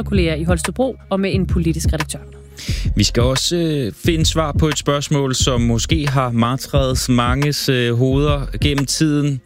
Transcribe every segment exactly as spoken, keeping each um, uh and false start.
lokalkolleger i Holstebro og med en politisk redaktør. Vi skal også øh, finde svar på et spørgsmål, som måske har martret manges øh, hoveder gennem tiden.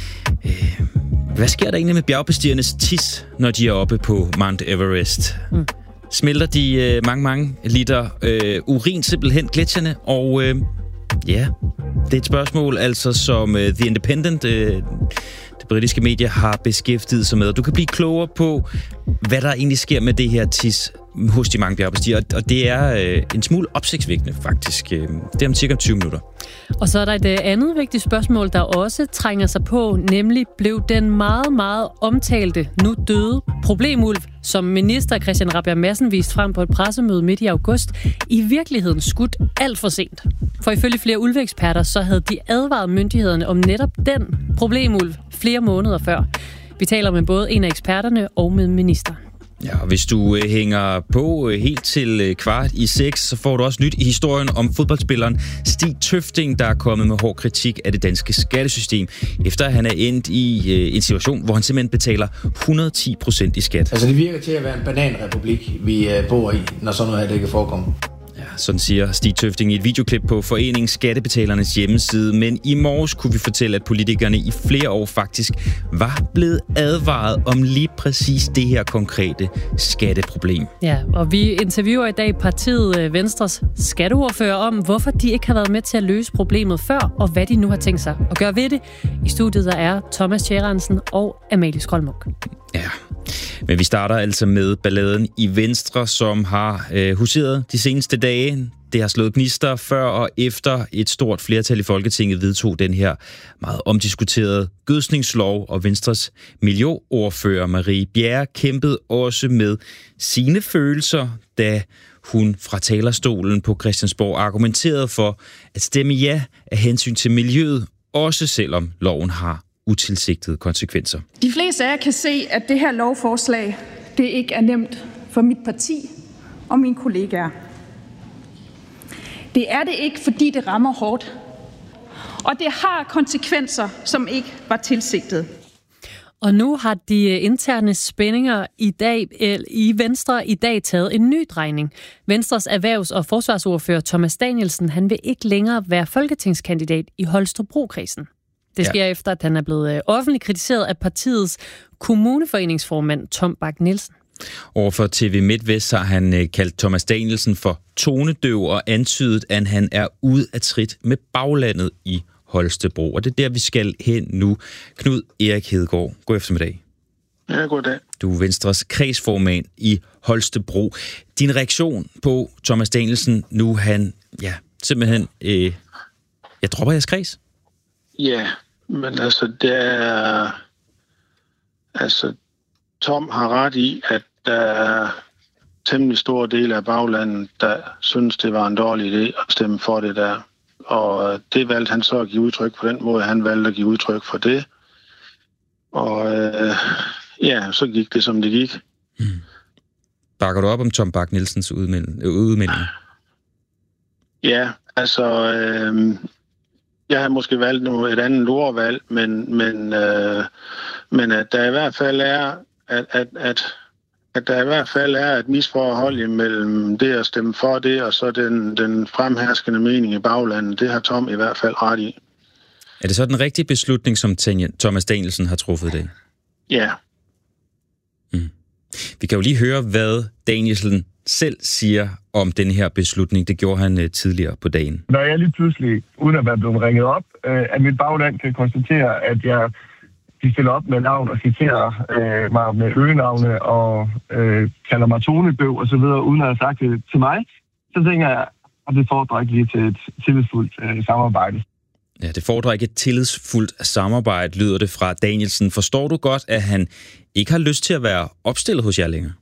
Øh, hvad sker der egentlig med bjergbestigernes tis, når de er oppe på Mount Everest? Mm. Smelter de øh, mange, mange liter øh, urin simpelthen gletsjerne? Og øh, ja, det er et spørgsmål, altså som øh, The Independent, øh, det britiske medie, har beskæftiget sig med. Du kan blive klogere på, hvad der egentlig sker med det her tis hos de mange bjergbestigere, og det er øh, en smule opsigtsvækkende faktisk. Det er om cirka tyve minutter. Og så er der et andet vigtigt spørgsmål, der også trænger sig på, nemlig blev den meget, meget omtalte, nu døde problemulv, som minister Christian Rabjerg Madsen viste frem på et pressemøde midt i august, i virkeligheden skudt alt for sent. For ifølge flere ulveeksperter, så havde de advaret myndighederne om netop den problemulv flere måneder før. Vi taler med både en af eksperterne og med minister. Ja, og hvis du øh, hænger på øh, helt til øh, kvart i seks, så får du også nyt i historien om fodboldspilleren Stig Tøfting, der er kommet med hård kritik af det danske skattesystem, efter at han er endt i øh, en situation, hvor han simpelthen betaler et hundrede og ti procent i skat. Altså det virker til at være en bananrepublik, vi øh, bor i, når sådan noget her det kan forekomme. Ja, sådan siger Stig Tøfting i et videoklip på Foreningen Skattebetalernes hjemmeside. Men i morges kunne vi fortælle, at politikerne i flere år faktisk var blevet advaret om lige præcis det her konkrete skatteproblem. Ja, og vi interviewer i dag partiet Venstres skatteordfører om, hvorfor de ikke har været med til at løse problemet før, og hvad de nu har tænkt sig at gøre ved det. I studiet der er Thomas Tjæransen og Amalie Skrøll-Munch. Ja, men vi starter altså med balladen i Venstre, som har øh, huseret de seneste dage. Det har slået gnister før og efter et stort flertal i Folketinget vedtog den her meget omdiskuterede gødskningslov, og Venstres miljøordfører Marie Bjerre kæmpede også med sine følelser, da hun fra talerstolen på Christiansborg argumenterede for at stemme ja af hensyn til miljøet, også selvom loven har utilsigtede konsekvenser. De fleste af jer kan se, at det her lovforslag, det ikke er nemt for mit parti og mine kollegaer. Det er det ikke, fordi det rammer hårdt. Og det har konsekvenser, som ikke var tilsigtet. Og nu har de interne spændinger i dag i Venstre i dag taget en ny drejning. Venstres erhvervs- og forsvarsordfører Thomas Danielsen, han vil ikke længere være folketingskandidat i Holstebro-kredsen. Det sker ja. efter, at han er blevet offentligt kritiseret af partiets kommuneforeningsformand Tom Bak-Nielsen. Overfor T V MidtVest har han kaldt Thomas Danielsen for tonedøv og antydet, at han er ude af trit med baglandet i Holstebro. Og det er der, vi skal hen nu. Knud Erik Hedegaard, god eftermiddag. Ja, goddag. Du er Venstres kredsformand i Holstebro. Din reaktion på Thomas Danielsen, nu han, ja, simpelthen, øh, jeg dropper jeres kreds? Ja, men altså, det er... Altså, Tom har ret i, at der er temmelig store dele af baglandet, der synes, det var en dårlig idé at stemme for det der. Og det valgte han så at give udtryk på den måde. Han valgte at give udtryk for det. Og øh, ja, så gik det, som det gik. Mm. Bakker du op om Tom Bak-Nielsens udmelding? Ja, altså... Øh, Jeg har måske valgt et andet ordvalg, men, men, øh, men at der i hvert fald er, at, at, at, at der i hvert fald er et misforhold imellem det at stemme for det, og så den, den fremherskende mening i baglandet. Det har Tom i hvert fald ret i. Er det så den rigtige beslutning, som Thomas Danielsen har truffet i dag? Ja. Mm. Vi kan jo lige høre, hvad Danielsen selv siger om den her beslutning. Det gjorde han uh, tidligere på dagen. Når jeg lige pludselig, uden at være blevet ringet op, øh, at mit bagland kan konstatere, at jeg de stiller op med navn og citerer øh, mig med øgenavne og øh, kalder mig tonedøv og så videre, uden at have sagt det til mig, så tænker jeg, at det fordrer ikke lige til et tillidsfuldt øh, samarbejde. Ja, det fordrer ikke et tillidsfuldt samarbejde, lyder det fra Danielsen. Forstår du godt, at han ikke har lyst til at være opstillet hos jer længere?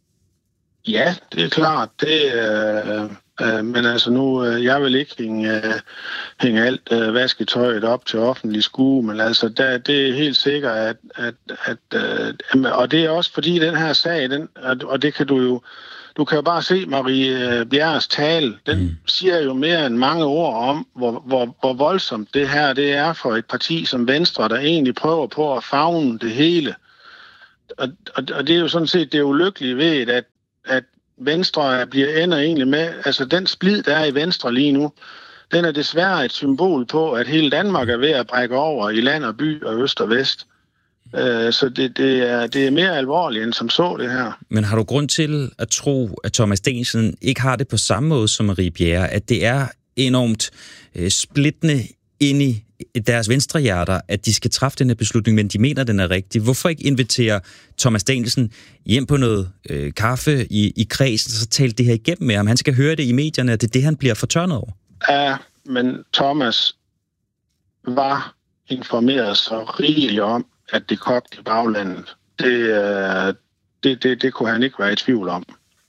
Ja, det er klart. Det, øh, øh, men altså nu, øh, jeg vil ikke hænge, øh, hænge alt øh, vasketøjet op til offentlig skue, men altså der, det er helt sikkert, at, at, at øh, og det er også fordi den her sag, den, og det kan du jo, du kan jo bare se Marie Bjerres tale, den mm. siger jo mere end mange ord om, hvor, hvor, hvor voldsomt det her det er for et parti som Venstre, der egentlig prøver på at favne det hele. Og, og, og det er jo sådan set det ulykkelige ved, at at Venstre bliver ender egentlig med, altså den splid, der er i Venstre lige nu, den er desværre et symbol på, at hele Danmark er ved at brække over i land og by og øst og vest. Så det, det, er, det er mere alvorligt end som så det her. Men har du grund til at tro, at Thomas Danielsen ikke har det på samme måde som Marie Bjerre, at det er enormt øh, splittende ind i deres venstrehjerter, at de skal træffe den her beslutning, men de mener, den er rigtig? Hvorfor ikke invitere Thomas Danielsen hjem på noget øh, kaffe i, i kredsen, og så tale det her igennem med ham? Han skal høre det i medierne, at det er det, han bliver fortørnet over. Ja, men Thomas var informeret så rigeligt om, at det kogte i baglandet. Det, det, det, det kunne han ikke være i tvivl om.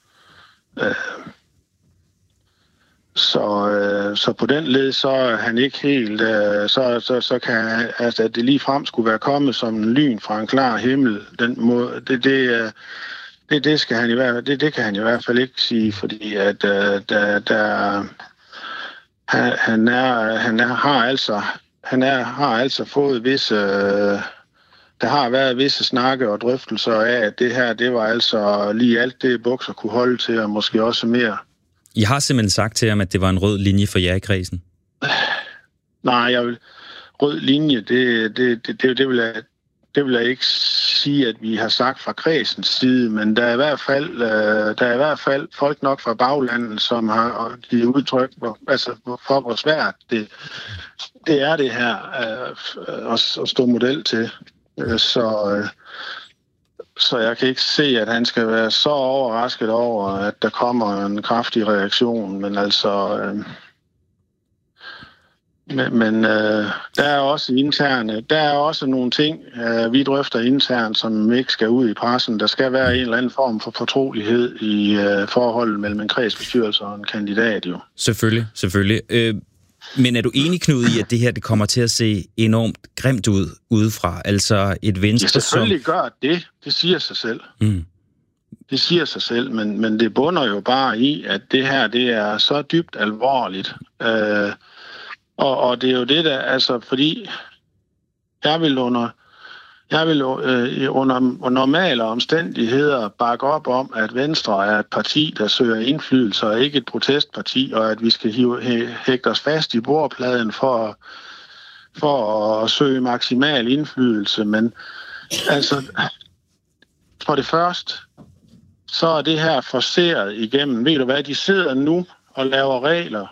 Så, så på den led, så er han ikke helt... Så, så, så kan han, altså, at det lige frem skulle være kommet som en lyn fra en klar himmel, den måde, det, det, det, det, skal han i hvert, det, det kan han i hvert fald ikke sige, fordi at der, der, han, han, er, han er, har altså... Han er, har altså fået visse... Der har været visse snakke og drøftelser af, at det her, det var altså lige alt det, bukser kunne holde til, og måske også mere. I har simpelthen sagt til ham, at det var en rød linje for jer i kredsen? Nej, jeg vil... Rød linje, det, det, det, det, det, vil jeg, det vil jeg ikke sige, at vi har sagt fra kredsens side, men der er i hvert fald, der er i hvert fald folk nok fra baglandet, som har givet udtryk for, altså, for hvor svært det, det er det her øh, at, at stå model til. Så, så jeg kan ikke se, at han skal være så overrasket over, at der kommer en kraftig reaktion. Men altså, øh, men, men øh, der er også interne, der er også nogle ting, øh, vi drøfter internt, som ikke skal ud i pressen. Der skal være en eller anden form for fortrolighed i øh, forholdet mellem en kredsbestyrelse og en kandidat, jo. Selvfølgelig, selvfølgelig. Øh... Men er du enig, Knud, i, at det her det kommer til at se enormt grimt ud udefra? Altså et Venstre, som... Ja, selvfølgelig som... gør det. Det siger sig selv. Mm. Det siger sig selv, men, men det bunder jo bare i, at det her, det er så dybt alvorligt. Øh, og, og det er jo det, der... Altså, fordi jeg vil under... Jeg vil øh, under normale omstændigheder bakke op om, at Venstre er et parti, der søger indflydelse, og ikke et protestparti, og at vi skal hive, hægte os fast i bordpladen for, for at søge maksimal indflydelse. Men altså, for det første, så er det her forceret igennem. Ved du hvad, de sidder nu og laver regler,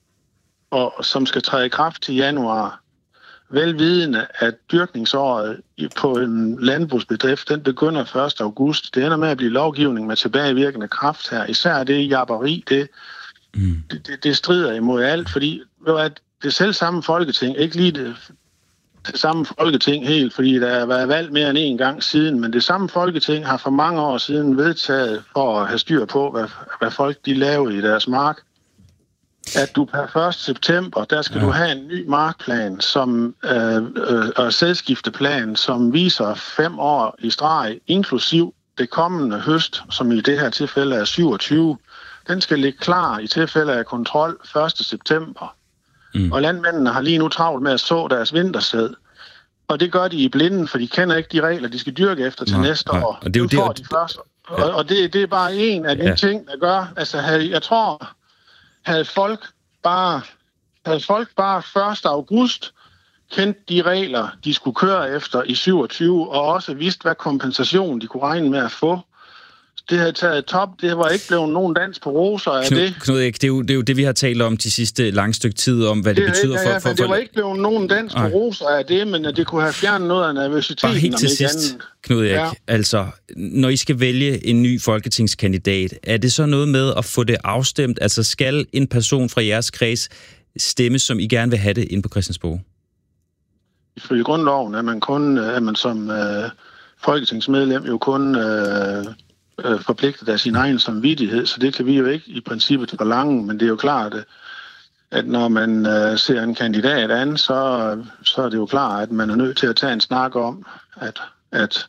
og, som skal træde i kraft til januar. Velvidende, at dyrkningsåret på en landbrugsbedrift, den begynder første august. Det ender med at blive lovgivning med tilbagevirkende kraft her. Især det jabberi, det, mm. det, det, det strider imod alt, fordi at det selv samme folketing, ikke lige det, det samme folketing helt, fordi der har været valgt mere end en gang siden, men det samme folketing har for mange år siden vedtaget for at have styr på, hvad, hvad folk de laver i deres mark, at du per første september, der skal ja. du have en ny markplan, som øh, øh, og sædskifteplan, som viser fem år i streg, inklusiv det kommende høst, som i det her tilfælde er syvogtyve. Den skal ligge klar i tilfælde af kontrol første september. Mm. Og landmændene har lige nu travlt med at så deres vintersæd. Og det gør de i blinden, for de kender ikke de regler, de skal dyrke efter til nej, næste nej. år. Og det er jo det, får de først. Ja. Og, og det, det er bare en af de ja. ting, der gør... Altså, jeg tror... Havde folk bare, havde folk bare første august kendt de regler, de skulle køre efter i syvogtyve, og også vidst, hvad kompensation de kunne regne med at få. Det havde taget top. Det var ikke blevet nogen dans på roser af Knud, det. Knud, det, er jo, det er jo det, vi har talt om de sidste lange stykke tid, om hvad det, det betyder for... Ja, for, for det var ikke blevet nogen dans på roser af det, men at det kunne have fjernet noget af nervøsiteten. Bare helt til sidst, Knud Erik, ja. altså, når I skal vælge en ny folketingskandidat, er det så noget med at få det afstemt? Altså, skal en person fra jeres kreds stemme, som I gerne vil have det inde på Christiansborg? Ifølge grundloven er man kun, er man som øh, folketingsmedlem jo kun... Øh, forpligtet af sin egen samvittighed, så det kan vi jo ikke i princippet forlange, men det er jo klart, at når man øh, ser en kandidat an, så, så er det jo klart, at man er nødt til at tage en snak om, at, at,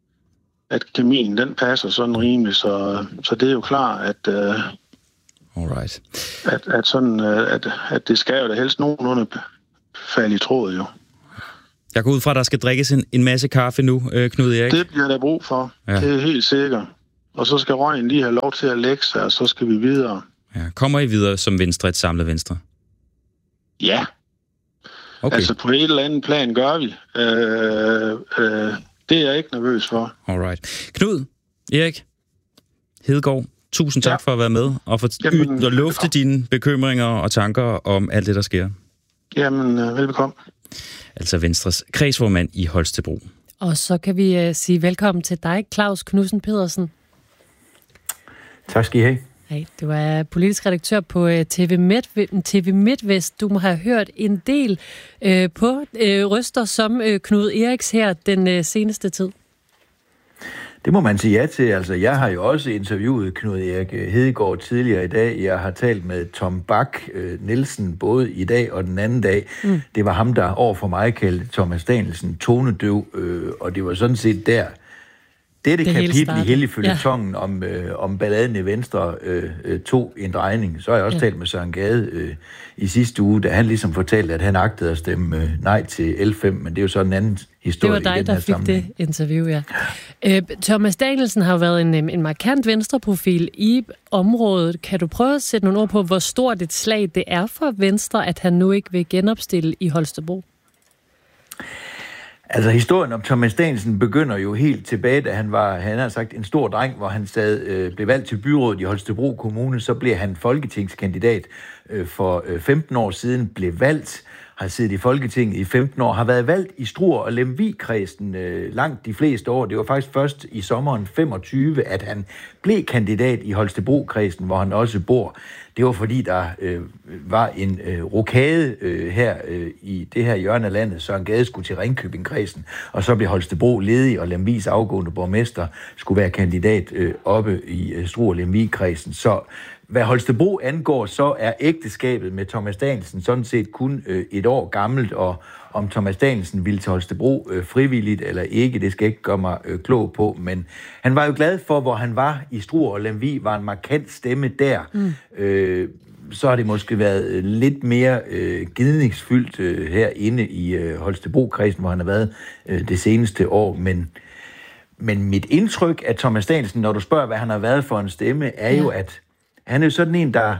at kemien, den passer sådan rimelig, så, så det er jo klart, at, øh, Alright. at, at, sådan, øh, at, at det skal jo da helst nogenlunde falde i tråd, jo. Jeg går ud fra, at der skal drikkes en, en masse kaffe nu, øh, Knud Erik. Det bliver der brug for, ja. Det er helt sikkert. og så skal røgen lige have lov til at lægge sig, og så skal vi videre. Ja, kommer I videre som Venstre, et samlet Venstre? Ja. Okay. Altså på et eller andet plan gør vi. Øh, øh, det er jeg ikke nervøs for. Alright. Knud, Erik Hedegaard, tusind tak ja. for at være med og for Jamen, at lufte dine bekymringer og tanker om alt det, der sker. Jamen, velbekomme. Altså Venstres kredsformand i Holstebro. Og så kan vi uh, sige velkommen til dig, Claus Knudsen Pedersen. Tak skal I have. Hej, du er politisk redaktør på uh, T V Midt, T V MidtVest. Du må have hørt en del uh, på uh, røster som uh, Knud Eriks her den uh, seneste tid. Det må man sige ja til. Altså, jeg har jo også interviewet Knud Erik Hedegaard tidligere i dag. Jeg har talt med Tom Bak Nielsen både i dag og den anden dag. Mm. Det var ham, der over for mig kaldte Thomas Danielsen tonedøv, øh, og det var sådan set der, dette det kapitel i hele føljetongen ja. om, øh, om balladen i Venstre øh, øh, tog en drejning. Så har jeg også ja. talt med Søren Gade øh, i sidste uge, da han ligesom fortalte, at han agtede at stemme øh, nej til L fem, men det er jo så en anden historie. Det var dig, der fik sammenhæng. Det interview, ja. Øh, Thomas Danielsen har været en, en markant venstreprofil i området. Kan du prøve at sætte nogle ord på, hvor stort et slag det er for Venstre, at han nu ikke vil genopstille i Holstebro? Altså, historien om Thomas Danielsen begynder jo helt tilbage, da han var, han har sagt, en stor dreng, hvor han sad, øh, blev valgt til byrådet i Holstebro Kommune. Så blev han folketingskandidat øh, for øh, femten år siden, blev valgt, har siddet i Folketinget i femten år, har været valgt i Struer og Lemvig-kredsen øh, langt de fleste år. Det var faktisk først i sommeren femogtyve, at han blev kandidat i Holstebro-kredsen, hvor han også bor. Det var fordi, der øh, var en øh, rokade øh, her øh, i det her hjørne af landet. Søren Gade skulle til Ringkøbing-kredsen, og så blev Holstebro ledig, og Lemvigs afgående borgmester skulle være kandidat øh, oppe i øh, Struer og Lemvig-kredsen. Så hvad Holstebro angår, så er ægteskabet med Thomas Danielsen sådan set kun øh, et år gammelt, og om Thomas Danielsen ville til Holstebro øh, frivilligt eller ikke, det skal jeg ikke gøre mig øh, klog på, men han var jo glad for, hvor han var i Struer og Lemvig, var en markant stemme der. Mm. Øh, så har det måske været øh, lidt mere øh, gidningsfyldt øh, herinde i øh, Holstebro-kredsen, hvor han har været øh, det seneste år, men men mit indtryk af Thomas Danielsen, når du spørger, hvad han har været for en stemme, er ja. jo, at han er jo sådan en, der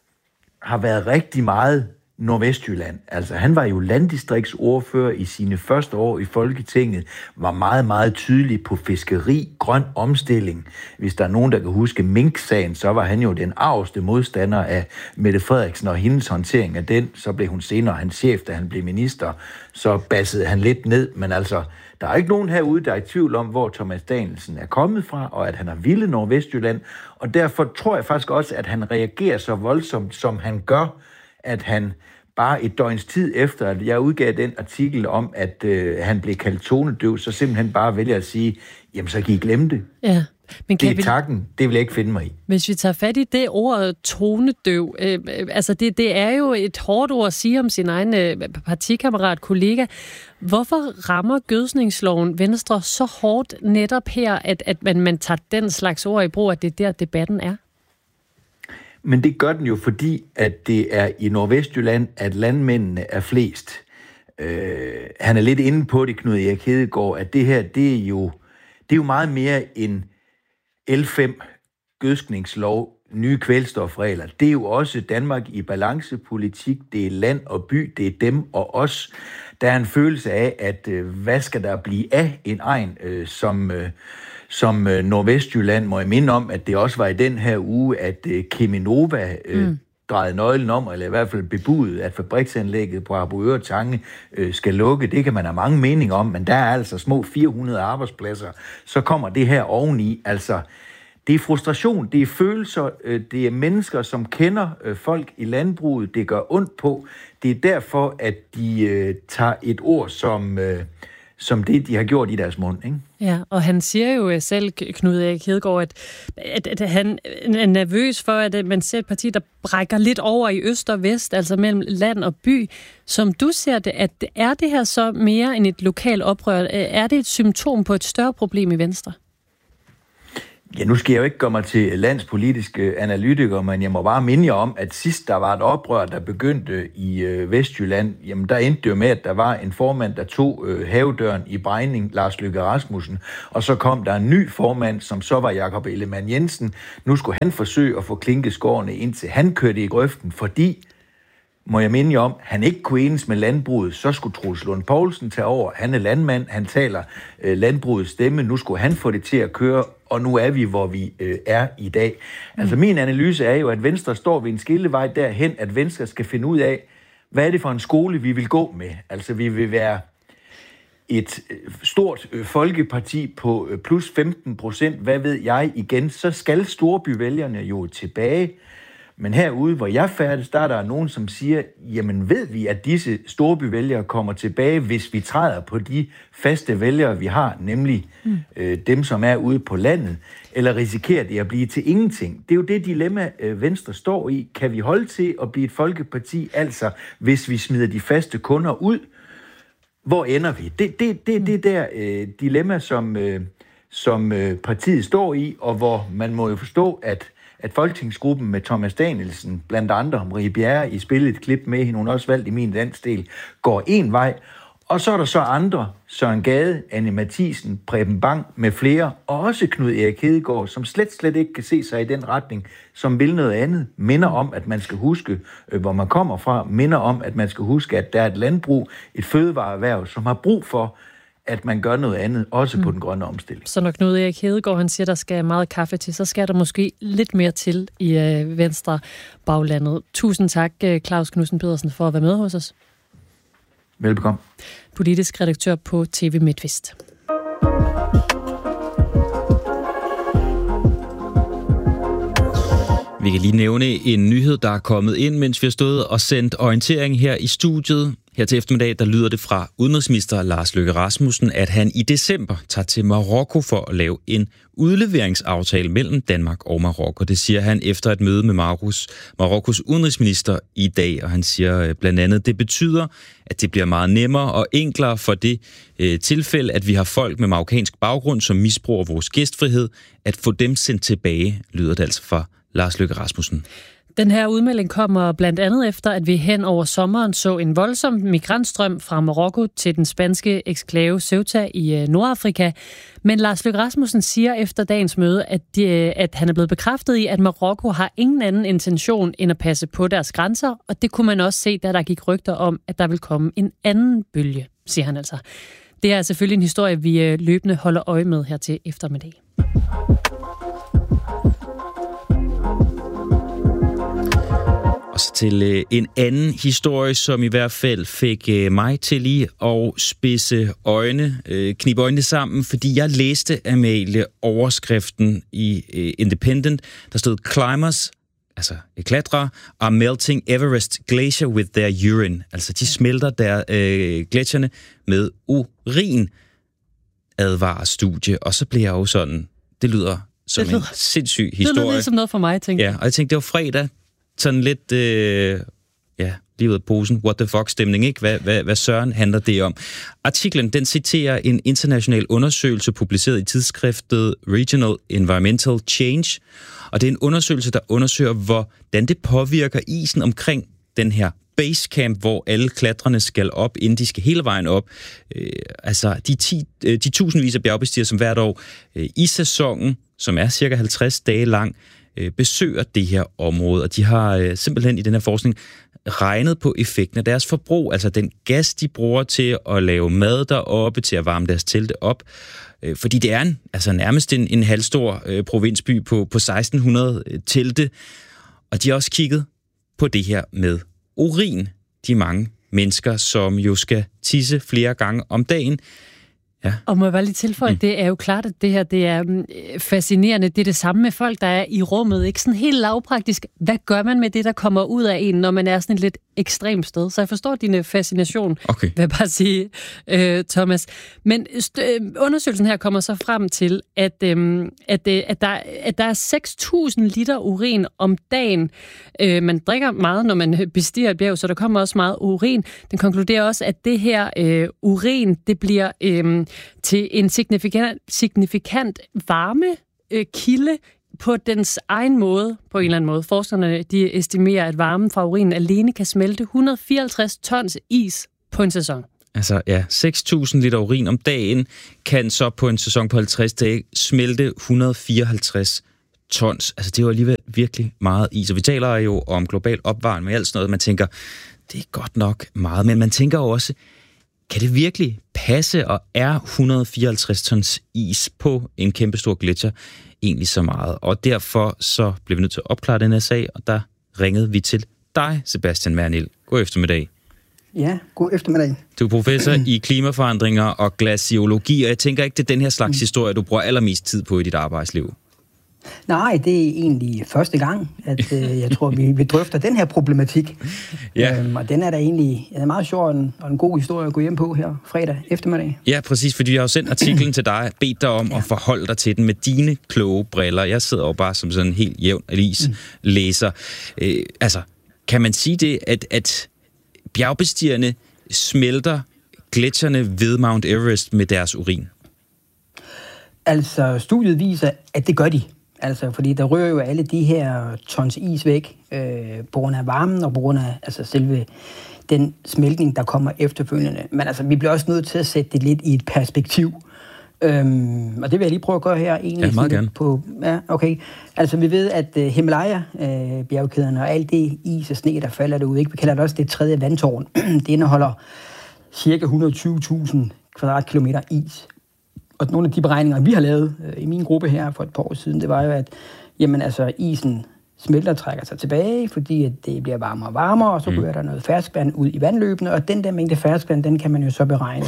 har været rigtig meget Nordvestjylland. Altså, han var jo landdistriktsordfører i sine første år i Folketinget, var meget, meget tydelig på fiskeri, grøn omstilling. Hvis der er nogen, der kan huske Mink-sagen, så var han jo den arveste modstander af Mette Frederiksen og hendes håndtering af den. Så blev hun senere hans chef, da han blev minister. Så bassede han lidt ned, men altså, der er ikke nogen herude, der er i tvivl om, hvor Thomas Danielsen er kommet fra, og at han har villet Nordvestjylland. Og derfor tror jeg faktisk også, at han reagerer så voldsomt, som han gør, at han bare et døgns tid efter, at jeg udgav den artikel om, at øh, han blev kaldt tonedøv, så simpelthen bare vælger at sige, jamen så kan I glemme det. Ja. Men det er vi... takken, det vil jeg ikke finde mig i. Hvis vi tager fat i det ord tonedøv, øh, altså det, det er jo et hårdt ord at sige om sin egen øh, partikammerat, kollega. Hvorfor rammer gødsningsloven Venstre så hårdt netop her, at, at man, man tager den slags ord i brug, at det er der debatten er? Men det gør den jo, fordi at det er i Nordvestjylland, at landmændene er flest. Øh, han er lidt inde på det, Knud Erik Hedegaard, at det her, det er jo, det er jo meget mere en L fem gødskningslov, nye kvælstofregler. Det er jo også Danmark i balancepolitik, det er land og by, det er dem og os. Der er en følelse af, at øh, hvad skal der blive af en egen, øh, som... Øh, Som øh, Nordvestjylland må jeg minde om, at det også var i den her uge, at øh, Cheminova øh, mm. drejede nøglen om, eller i hvert fald bebudede, at fabriksanlægget på Harboøre Tange øh, skal lukke. Det kan man have mange meninger om, men der er altså små fire hundrede arbejdspladser. Så kommer det her oveni. Altså, det er frustration, det er følelser, øh, det er mennesker, som kender øh, folk i landbruget. Det gør ondt på. Det er derfor, at de øh, tager et ord som... Øh, som det, de har gjort i deres mund, ikke? Ja, og han siger jo selv, Knud Erik Hedegaard, at, at, at han er nervøs for, at man ser et parti, der brækker lidt over i øst og vest, altså mellem land og by. Som du ser det, at er det her så mere end et lokalt oprør? Er det et symptom på et større problem i Venstre? Ja, nu skal jeg jo ikke gøre mig til landspolitiske analytiker, men jeg må bare minde jer om, at sidst der var et oprør, der begyndte i øh, Vestjylland, jamen der endte det jo med, at der var en formand, der tog øh, havedøren i Brejning, Lars Løkke Rasmussen, og så kom der en ny formand, som så var Jakob Ellemann Jensen. Nu skulle han forsøge at få klinkeskårene indtil han kørte i grøften, fordi, må jeg minde jer om, han ikke kunne enes med landbruget, så skulle Troels Lund Poulsen tage over. Han er landmand, han taler øh, landbrugets stemme, nu skulle han få det til at køre, og nu er vi, hvor vi øh, er i dag. Altså min analyse er jo, at Venstre står ved en skillevej derhen, at Venstre skal finde ud af, hvad er det for en skole, vi vil gå med. Altså vi vil være et stort øh, folkeparti på øh, plus femten procent, hvad ved jeg igen, så skal storbyvælgerne jo tilbage. Men herude, hvor jeg færdes, der er der nogen, som siger, jamen ved vi, at disse storbyvælgere kommer tilbage, hvis vi træder på de faste vælgere, vi har, nemlig mm. øh, dem, som er ude på landet, eller risikerer det at blive til ingenting? Det er jo det dilemma, øh, Venstre står i. Kan vi holde til at blive et folkeparti, altså hvis vi smider de faste kunder ud? Hvor ender vi? Det er det, det, det der øh, dilemma, som, øh, som øh, partiet står i, og hvor man må jo forstå, at at folketingsgruppen med Thomas Danielsen, blandt andre Marie Bjerre, i spillet et klip med hende, hun også valgt i min landsdel, går en vej. Og så er der så andre, Søren Gade, Anne Mathisen, Preben Bang med flere, og også Knud Erik Hedegaard, som slet, slet ikke kan se sig i den retning, som vil noget andet, minder om, at man skal huske, hvor man kommer fra, minder om, at man skal huske, at der er et landbrug, et fødevareerhverv, som har brug for, at man gør noget andet, også mm. på den grønne omstilling. Så når Knud Erik Hedegaard, han siger, der skal meget kaffe til, så skal der måske lidt mere til i øh, Venstre baglandet. Tusind tak, Claus Knudsen Pedersen, for at være med hos os. Velbekomme. Politisk redaktør på T V MidtVest. Vi kan lige nævne en nyhed, der er kommet ind, mens vi har stået og sendt orientering her i studiet. Her til eftermiddag, der lyder det fra udenrigsminister Lars Løkke Rasmussen, at han i december tager til Marokko for at lave en udleveringsaftale mellem Danmark og Marokko. Det siger han efter et møde med Marokkos, Marokkos udenrigsminister i dag, og han siger blandt andet, at det betyder, at det bliver meget nemmere og enklere for det øh, tilfælde, at vi har folk med marokkansk baggrund, som misbruger vores gæstfrihed, at få dem sendt tilbage, lyder det altså fra Lars Løkke Rasmussen. Den her udmelding kommer blandt andet efter, at vi hen over sommeren så en voldsom migrantstrøm fra Marokko til den spanske eksklave Ceuta i Nordafrika. Men Lars Løkke Rasmussen siger efter dagens møde, at, de, at han er blevet bekræftet i, at Marokko har ingen anden intention end at passe på deres grænser, og det kunne man også se, da der gik rygter om, at der vil komme en anden bølge, siger han altså. Det er selvfølgelig en historie, vi løbende holder øje med her til eftermiddag. Og så til øh, en anden historie, som i hvert fald fik øh, mig til lige at spidse øjne, øh, knibe øjnene sammen, fordi jeg læste, Amalie, overskriften i øh, Independent, der stod Climbers, altså klatrere, are melting Everest glacier with their urine. Altså de smelter der øh, gletsjerne med urin, advarer studie. Og så blev jeg jo sådan, det lyder som det lyder, en sindssyg historie. Det lyder ligesom noget for mig, tænkte jeg. Ja, og jeg tænkte, det var fredag, sådan lidt, øh, ja, lige ud af posen, what the fuck stemning, ikke? Hvad, hvad, hvad søren handler det om? Artiklen, den citerer en international undersøgelse, publiceret i tidsskriftet Regional Environmental Change, og det er en undersøgelse, der undersøger, hvordan det påvirker isen omkring den her basecamp, hvor alle klatrerne skal op, inden de skal hele vejen op. Øh, altså de, ti, de tusindvis af bjergbestigere, som hvert år øh, i sæsonen, som er cirka halvtreds dage lang, besøger det her område, og de har øh, simpelthen i den her forskning regnet på effekten af deres forbrug, altså den gas, de bruger til at lave mad deroppe, til at varme deres telte op, øh, fordi det er en, altså nærmest en, en halvstor øh, provinsby på, på seksten hundrede øh, telte, og de har også kigget på det her med urin, de mange mennesker, som jo skal tisse flere gange om dagen. Ja. Og må jeg bare lige tilføje, mm. det er jo klart, at det her det er fascinerende. Det er det samme med folk, der er i rummet. Ikke sådan helt lavpraktisk. Hvad gør man med det, der kommer ud af en, når man er sådan et lidt ekstremt sted? Så jeg forstår din fascination, okay. vil jeg bare sige, øh, Thomas. Men st- undersøgelsen her kommer så frem til, at, øh, at, øh, at, der, at der er seks tusind liter urin om dagen. Øh, man drikker meget, når man bestiger et bjerg, så der kommer også meget urin. Den konkluderer også, at det her øh, urin, det bliver øh, til en signifikant, signifikant varme øh, kilde på dens egen måde, på en eller anden måde. Forskerne de estimerer, at varmen fra urinen alene kan smelte et hundrede og fireoghalvtreds tons is på en sæson. Altså ja, seks tusind liter urin om dagen kan så på en sæson på halvtreds dage smelte et hundrede og fireoghalvtreds tons. Altså det er jo alligevel virkelig meget is. Og vi taler jo om global opvarmning med alt sådan noget. Man tænker, det er godt nok meget. Men man tænker også, kan det virkelig passe, og er et hundrede og fireoghalvtreds tons is på en kæmpestor gletsjer egentlig så meget? Og derfor så blev vi nødt til at opklare den her sag, og der ringede vi til dig, Sebastian Mernil. God eftermiddag. Ja, god eftermiddag. Du er professor i klimaforandringer og glaciologi, og jeg tænker ikke, det er den her slags historie, du bruger allermest tid på i dit arbejdsliv. Nej, det er egentlig første gang, at øh, jeg tror, vi, vi drøfter den her problematik. Ja. Øhm, og den er da egentlig er meget sjov og en, og en god historie at gå hjem på her fredag eftermiddag. Ja, præcis, fordi jeg har jo sendt artiklen til dig, bedt dig om ja. at forholde dig til den med dine kloge briller. Jeg sidder jo bare som sådan en helt jævn avislæser. Mm. Øh, altså, kan man sige det, at, at bjergbestigerne smelter gletsjerne ved Mount Everest med deres urin? Altså, studiet viser, at det gør de. Altså, fordi der rører jo alle de her tons is væk øh, på grund af varmen og på grund af altså, selve den smeltning, der kommer efterfølgende. Men altså, vi bliver også nødt til at sætte det lidt i et perspektiv. Øhm, og det vil jeg lige prøve at gøre her. Egentlig, ja, meget gerne. På, ja, okay. Altså, vi ved, at uh, Himalaya-bjergkæderne uh, og alt det is og sne, der falder derude, ikke? Vi kalder det også det tredje vandtårn. Det indeholder cirka et hundrede og tyve tusind kvadratkilometer is. Og nogle af de beregninger, vi har lavet øh, i min gruppe her for et par år siden, det var jo, at jamen, altså, isen smelter og trækker sig tilbage, fordi at det bliver varmere og varmere, og så ryger mm. der noget ferskvand ud i vandløbene, og den der mængde ferskvand, den kan man jo så beregne.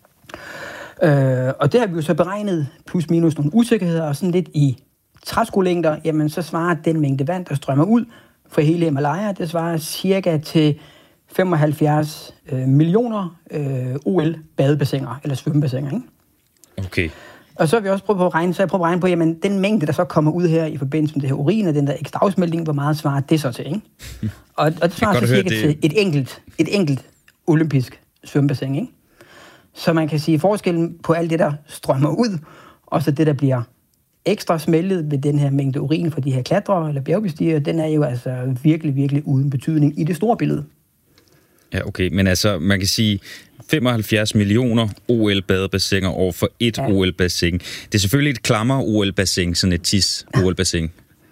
øh, og det har vi jo så beregnet, plus minus nogle usikkerheder, og sådan lidt i træskolængder, jamen så svarer den mængde vand, der strømmer ud fra hele Himalaya, det svarer cirka til femoghalvfjerds øh, millioner øh, O L-badebassiner, eller svømmebassiner, ikke? Okay. Og så har vi også prøvet på at regne, så jeg prøvet at regne på, jamen den mængde, der så kommer ud her i forbindelse med det her urin og den der ekstra afsmeltning, hvor meget svarer det så til, ikke? Og, og det svarer så cirka til et enkelt, et enkelt olympisk svømmebassin, ikke? Så man kan sige, forskellen på alt det, der strømmer ud, og så det, der bliver ekstra smeltet ved den her mængde urin fra de her klatrere eller bjergbestigere, den er jo altså virkelig, virkelig uden betydning i det store billede. Ja, okay, men altså, man kan sige femoghalvfjerds millioner O L-badebassiner over for et ja. O L-bassin. Det er selvfølgelig et klammer-O L-bassin, sådan et tis-O L-bassin.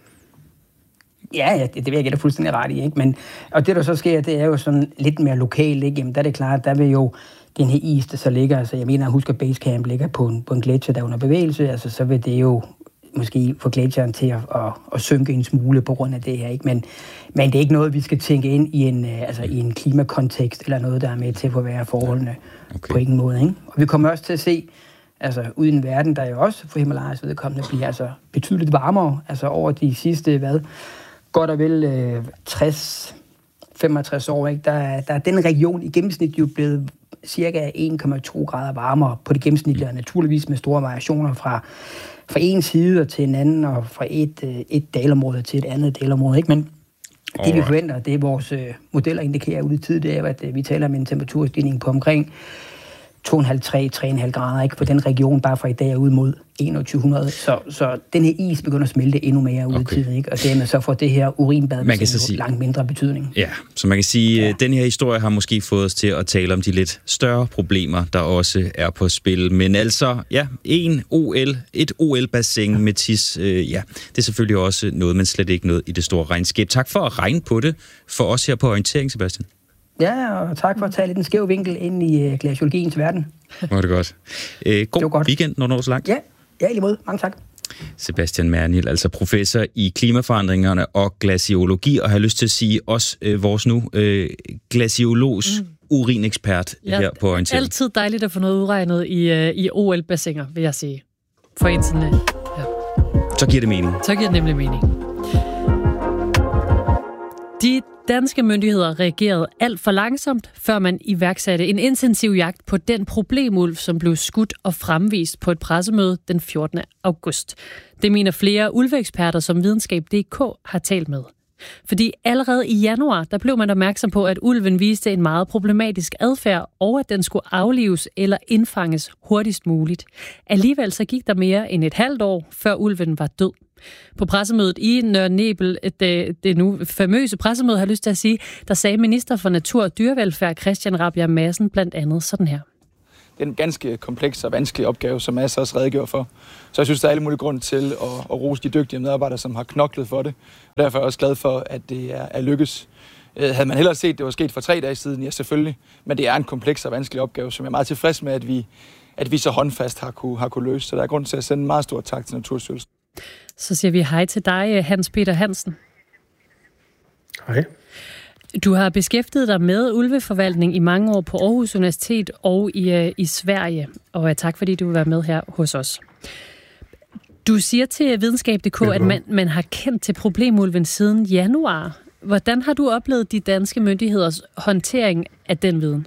Ja, ja, det, det vil jeg gætte fuldstændig ret i, ikke? Men, og det, der så sker, det er jo sådan lidt mere lokalt, ikke? Jamen, der er det klart, der vil jo den her is, der så ligger, altså jeg mener, at husker Basecamp ligger på en, på en gletsjer, der er under bevægelse, altså så vil det jo måske få gletsjeren til at, at, at synke en smule på grund af det her, ikke? Men, men det er ikke noget, vi skal tænke ind i en, altså i en klimakontekst, eller noget, der er med til at forværre forholdene okay. på ingen måde, ikke? Og vi kommer også til at se, altså ude i en verden, der jo også for Himalayas vedkommende bliver altså betydeligt varmere, altså over de sidste, hvad, godt og vel øh, tres femogtres år, ikke? Der, der er den region i gennemsnit jo blevet cirka en komma to grader varmere på det gennemsnitlige, og naturligvis med store variationer fra fra en side til en anden, og fra et, et dalområde til et andet dalområde, ikke? Men det, Alright. vi forventer, det er vores øh, modeller indikerer ude i tid, det er, at øh, vi taler om en temperaturstigning på omkring to komma fem til tre komma fem grader, ikke? For den region bare fra i dag er ud mod enogtyve hundrede. Så, så den her is begynder at smelte endnu mere ude okay. i tid, ikke? Og dermed så får det her urinbad sige, langt mindre betydning. Ja, så man kan sige, at ja. den her historie har måske fået os til at tale om de lidt større problemer, der også er på spil. Men altså, ja, en O L, et O L-bassin ja. med tis, øh, ja, det er selvfølgelig også noget, men slet ikke noget i det store regnskab. Tak for at regne på det for os her på Orientering, Sebastian. Ja, og tak for at tage lidt en skæv vinkel ind i uh, glaciologiens verden. Var det godt. Øh, god det godt. weekend, når du når så langt. Ja, ja, i lige måde. Mange tak. Sebastian Mernil, altså professor i klimaforandringerne og glaciologi, og har lyst til at sige også øh, vores nu øh, glaciologs mm. urinekspert ja, her på Orientering. Altid dejligt at få noget udregnet i, øh, i O L-bassiner, vil jeg sige. For en sådan, øh, ja. Så giver det mening. Så giver det nemlig mening. De danske myndigheder reagerede alt for langsomt, før man iværksatte en intensiv jagt på den problemulv, som blev skudt og fremvist på et pressemøde den fjortende august. Det mener flere ulveeksperter, som videnskab punktum d k har talt med. Fordi allerede i januar, der blev man opmærksom på, at ulven viste en meget problematisk adfærd, og at den skulle aflives eller indfanges hurtigst muligt. Alligevel så gik der mere end et halvt år, før ulven var død. På pressemødet i Nørre Nebel, det, det nu famøse pressemøde, har jeg lyst til at sige, der sagde minister for Natur og Dyrevelfærd Christian Rabjerg Madsen blandt andet sådan her. Det er en ganske kompleks og vanskelig opgave, som Mads også redegjorde for. Så jeg synes, der er alle mulige grund til at, at rose de dygtige medarbejdere, som har knoklet for det. Derfor er jeg også glad for, at det er, er lykkes. Havde man hellere set, at det var sket for tre dage siden, ja selvfølgelig. Men det er en kompleks og vanskelig opgave, som jeg er meget tilfreds med, at vi, at vi så håndfast har kunne, har kunne løse. Så der er grund til at sende en meget stor tak til Naturstyrelsen. Så siger vi hej til dig, Hans Peter Hansen. Hej. Du har beskæftiget dig med ulveforvaltning i mange år på Aarhus Universitet og i, i Sverige. Og tak fordi du vil være med her hos os. Du siger til videnskab punktum d k, at man, man har kendt til problemulven siden januar. Hvordan har du oplevet de danske myndigheders håndtering af den viden?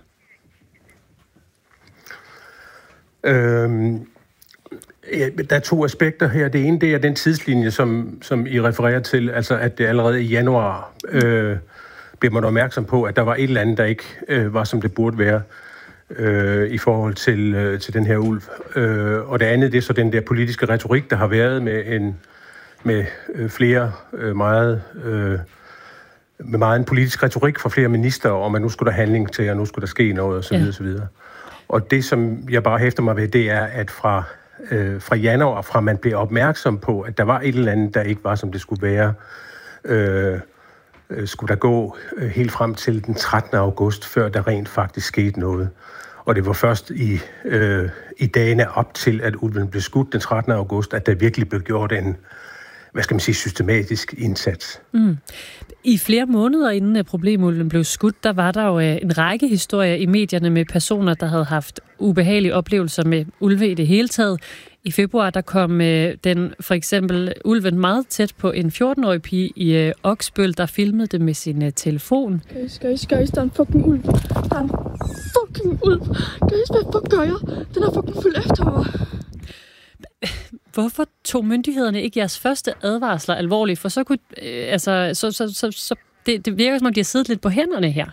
Øhm, ja, der er to aspekter her. Det ene, det er den tidslinje, som, som I refererer til, altså at det allerede i januar øh, bliver man opmærksom på, at der var et eller andet, der ikke øh, var, som det burde være øh, i forhold til, øh, til den her ulv. Øh, og det andet, det er så den der politiske retorik, der har været med, en, med øh, flere øh, meget... Øh, med meget en politisk retorik fra flere minister, om at nu skulle der handling til, og nu skulle der ske noget, og så videre, ja. så videre. Og det, som jeg bare hæfter mig ved, det er, at fra, øh, fra januar, fra man blev opmærksom på, at der var et eller andet, der ikke var, som det skulle være, øh, øh, skulle der gå øh, helt frem til den trettende august, før der rent faktisk skete noget. Og det var først i, øh, i dagene op til, at ulven blev skudt den trettende august, at der virkelig blev gjort en, hvad skal man sige, systematisk indsats. Mm. I flere måneder inden problemulven blev skudt, der var der jo en række historier i medierne med personer, der havde haft ubehagelige oplevelser med ulve i det hele taget. I februar, der kom den for eksempel ulven meget tæt på en fjorten-årig pige i Oksbøl, der filmede det med sin telefon. Guys, guys, guys, der er en fucking ulv. Der er en fucking ulv. Guys, hvad fuck gør jeg? Den er fucking fuld efter mig. Hvorfor tog myndighederne ikke jeres første advarsler alvorligt? For så kunne, øh, altså, så, så, så, så det, det virker som om, de har siddet lidt på hænderne her.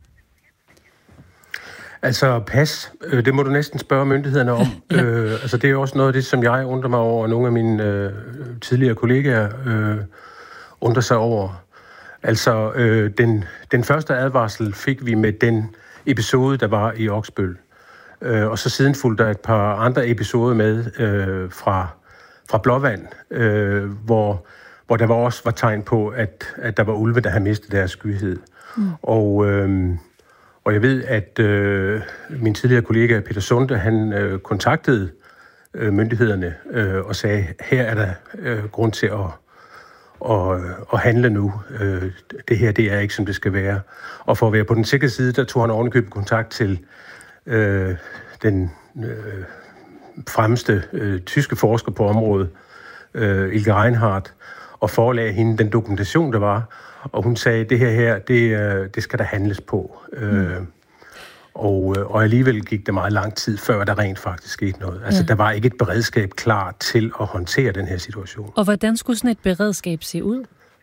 Altså, pas. Det må du næsten spørge myndighederne om. ja. øh, altså, det er jo også noget af det, som jeg undrer mig over, og nogle af mine øh, tidligere kollegaer øh, undrer sig over. Altså, øh, den, den første advarsel fik vi med den episode, der var i Oksbøl. Øh, og så siden fulgte der et par andre episoder med øh, fra, fra Blåvand, øh, hvor, hvor der var også var tegn på, at, at der var ulve, der havde mistet deres skyhed. Mm. Og, øh, og jeg ved, at øh, min tidligere kollega Peter Sunde, han øh, kontaktede øh, myndighederne øh, og sagde, her er der øh, grund til at, at, at handle nu. Øh, det her, det er ikke, som det skal være. Og for at være på den sikre side, der tog han ovenikøbet kontakt til Øh, den øh, fremmeste øh, tyske forsker på området, øh, Ilke Reinhardt, og forelagde hende den dokumentation, der var. Og hun sagde, det her her, det, øh, det skal der handles på. Mm. Øh, og, øh, og alligevel gik det meget lang tid, før der rent faktisk skete noget. Altså, ja. Der var ikke et beredskab klar til at håndtere den her situation. Og hvordan skulle sådan et beredskab se ud?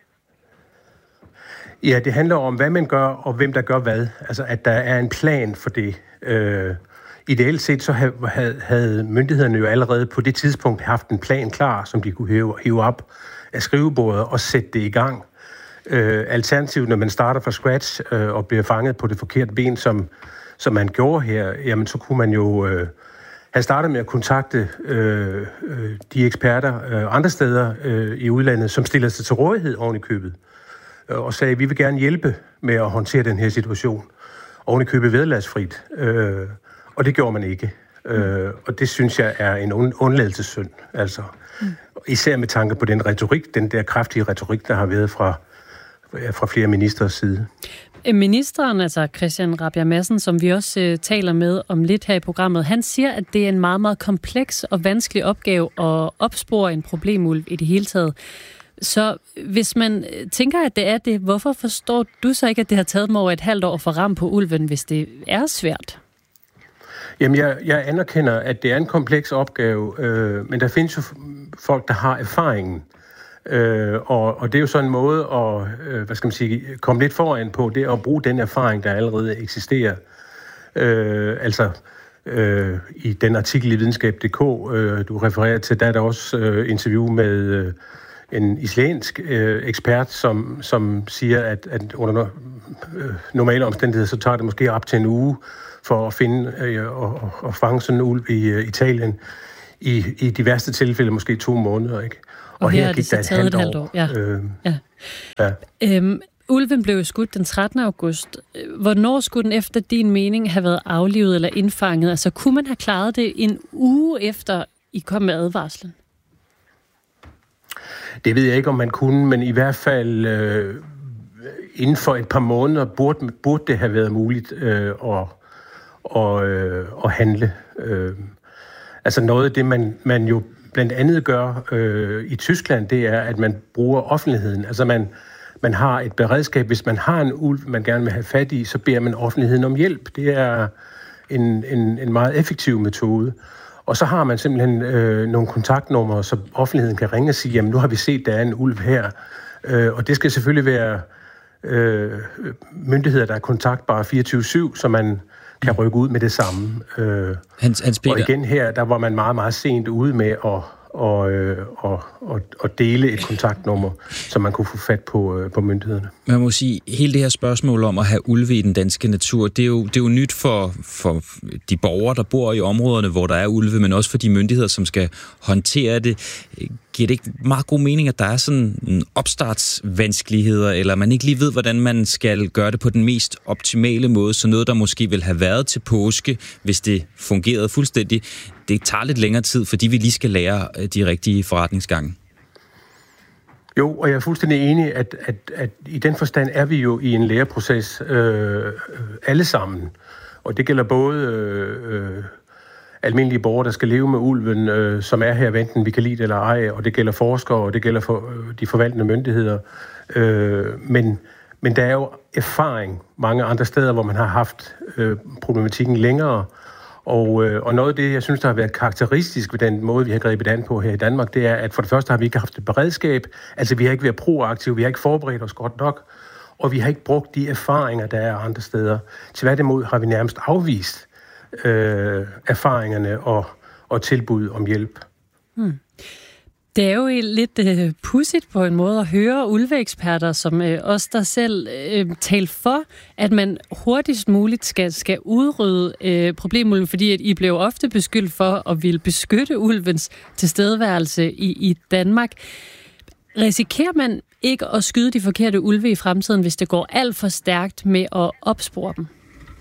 Ja, det handler om, hvad man gør, og hvem der gør hvad. Altså, at der er en plan for det. Øh, ideelt set, så havde, havde myndighederne jo allerede på det tidspunkt haft en plan klar, som de kunne hæve, hæve op af skrivebordet og sætte det i gang. Øh, alternativt, når man starter fra scratch øh, og bliver fanget på det forkerte ben, som, som man gjorde her, jamen, så kunne man jo øh, have startet med at kontakte øh, øh, de eksperter øh, andre steder øh, i udlandet, som stiller sig til rådighed oven i købet, og sagde, at vi vil gerne hjælpe med at håndtere den her situation. Oven i købet vederlagsfrit. Øh, og det gjorde man ikke. Øh, og det synes jeg er en undladelsessynd. Altså, mm. Især med tanke på den retorik, den der kraftige retorik, der har været fra, fra flere ministers side. Ministeren, altså Christian Rabjerg Madsen, som vi også øh, taler med om lidt her i programmet, han siger, at det er en meget, meget kompleks og vanskelig opgave at opspore en problemulv i det hele taget. Så hvis man tænker, at det er det, hvorfor forstår du så ikke, at det har taget dem over et halvt år for ram på ulven, hvis det er svært? Jamen, jeg, jeg anerkender, at det er en kompleks opgave, øh, men der findes jo folk, der har erfaringen Øh, og, og det er jo så en måde at øh, hvad skal man sige, komme lidt foran på, det er at bruge den erfaring, der allerede eksisterer. Øh, altså øh, i den artikel i videnskab punktum d k, øh, du refererer til, der er der også øh, interview med øh, en islandsk øh, ekspert, som, som siger, at, at under øh, normale omstændigheder, så tager det måske op til en uge for at finde øh, og, og fange sådan en ulv i øh, Italien. I, I de værste tilfælde måske to måneder, ikke? Og, og her, her gik det så taget et halvt år. Ja. Øh, ja. ja. Øhm, ulven blev skudt den trettende august. Hvornår skulle den efter din mening have været aflivet eller indfanget? Altså, kunne man have klaret det en uge efter, I kom med advarslen? Det ved jeg ikke, om man kunne, men i hvert fald øh, inden for et par måneder burde, burde det have været muligt øh, at, og, øh, at handle. Øh, altså noget af det, man, man jo blandt andet gør øh, i Tyskland, det er, at man bruger offentligheden. Altså man, man har et beredskab. Hvis man har en ulv, man gerne vil have fat i, så beder man offentligheden om hjælp. Det er en, en, en meget effektiv metode. Og så har man simpelthen øh, nogle kontaktnumre, så offentligheden kan ringe og sige, jamen nu har vi set, der er en ulv her. Øh, og det skal selvfølgelig være øh, myndigheder, der er kontaktbare fireogtyve syv, så man kan rykke ud med det samme. Øh, Hans, Hans Peter. Og igen her, der var man meget, meget sent ude med at og, øh, og, og, og dele et kontaktnummer, så man kunne få fat på, øh, på myndighederne. Man må sige, hele det her spørgsmål om at have ulve i den danske natur, det er jo, det er jo nyt for, for de borgere, der bor i områderne, hvor der er ulve, men også for de myndigheder, som skal håndtere det. Giver det ikke meget god mening, at der er sådan opstartsvanskeligheder, eller man ikke lige ved, hvordan man skal gøre det på den mest optimale måde, så noget, der måske vil have været til påske, hvis det fungerede fuldstændig, det tager lidt længere tid, fordi vi lige skal lære de rigtige forretningsgange. Jo, og jeg er fuldstændig enig, at, at, at i den forstand er vi jo i en læreproces øh, alle sammen. Og det gælder både øh, almindelige borgere, der skal leve med ulven, øh, som er her, enten vi kan lide det eller ej, og det gælder forskere, og det gælder for øh, de forvaltende myndigheder. Øh, men, men der er jo erfaring mange andre steder, hvor man har haft øh, problematikken længere. Og, øh, og noget af det, jeg synes, der har været karakteristisk ved den måde, vi har grebet an på her i Danmark, det er, at for det første har vi ikke haft et beredskab. Altså, vi har ikke været proaktive, vi har ikke forberedt os godt nok, og vi har ikke brugt de erfaringer, der er andre steder. Tværtimod har vi nærmest afvist øh, erfaringerne og, og tilbud om hjælp. Hmm. Det er jo lidt øh, pudsigt på en måde at høre ulveeksperter, som øh, os der selv øh, taler for, at man hurtigst muligt skal, skal udrydde øh, problemulven, fordi at I blev ofte beskyldt for at ville beskytte ulvens tilstedeværelse i, i Danmark. Risikerer man ikke at skyde de forkerte ulve i fremtiden, hvis det går alt for stærkt med at opspore dem?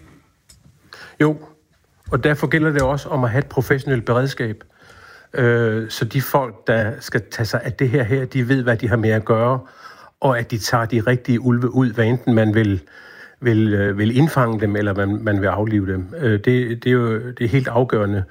Jo, og derfor gælder det også om at have et professionelt beredskab. Så de folk, der skal tage sig af det her her, de ved, hvad de har med at gøre, og at de tager de rigtige ulve ud, hvad enten man vil, vil, vil indfange dem, eller man, man vil aflive dem. Det, det er jo det er helt afgørende.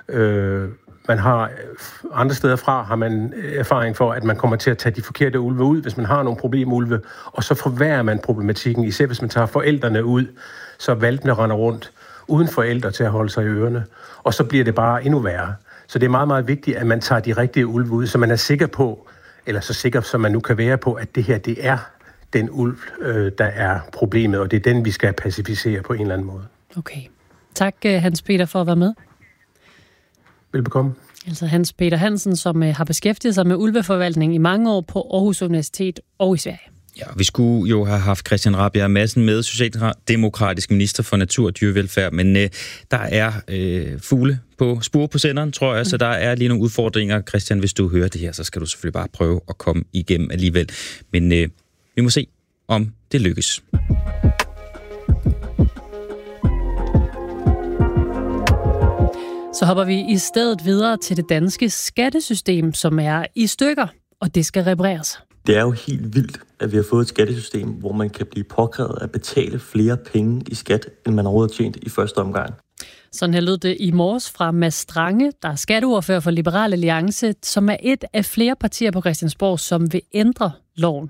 Man har andre steder fra, har man erfaring for, at man kommer til at tage de forkerte ulve ud, hvis man har nogle problemulve, og så forværrer man problematikken, især hvis man tager forældrene ud, så valpene render rundt uden forældre til at holde sig i ørerne, og så bliver det bare endnu værre. Så det er meget, meget vigtigt, at man tager de rigtige ulve ud, så man er sikker på, eller så sikker som man nu kan være på, at det her, det er den ulv, øh, der er problemet, og det er den, vi skal pacificere på en eller anden måde. Okay. Tak, Hans Peter, for at være med. Velbekomme. Altså Hans Peter Hansen, som har beskæftiget sig med ulveforvaltning i mange år på Aarhus Universitet og i Sverige. Ja, vi skulle jo have haft Christian Rabjerg Madsen med, socialdemokratisk minister for natur og dyrevelfærd, men øh, der er øh, fugle på spur på senderen, tror jeg, så der er lige nogle udfordringer. Christian, hvis du hører det her, så skal du selvfølgelig bare prøve at komme igennem alligevel. Men øh, vi må se, om det lykkes. Så hopper vi i stedet videre til det danske skattesystem, som er i stykker, og det skal repareres. Det er jo helt vildt, at vi har fået et skattesystem, hvor man kan blive påkrævet at betale flere penge i skat, end man overhovedet har tjent i første omgang. Sådan her lød det i morges fra Mads Strange, der er skatteordfører for Liberal Alliance, som er et af flere partier på Christiansborg, som vil ændre loven.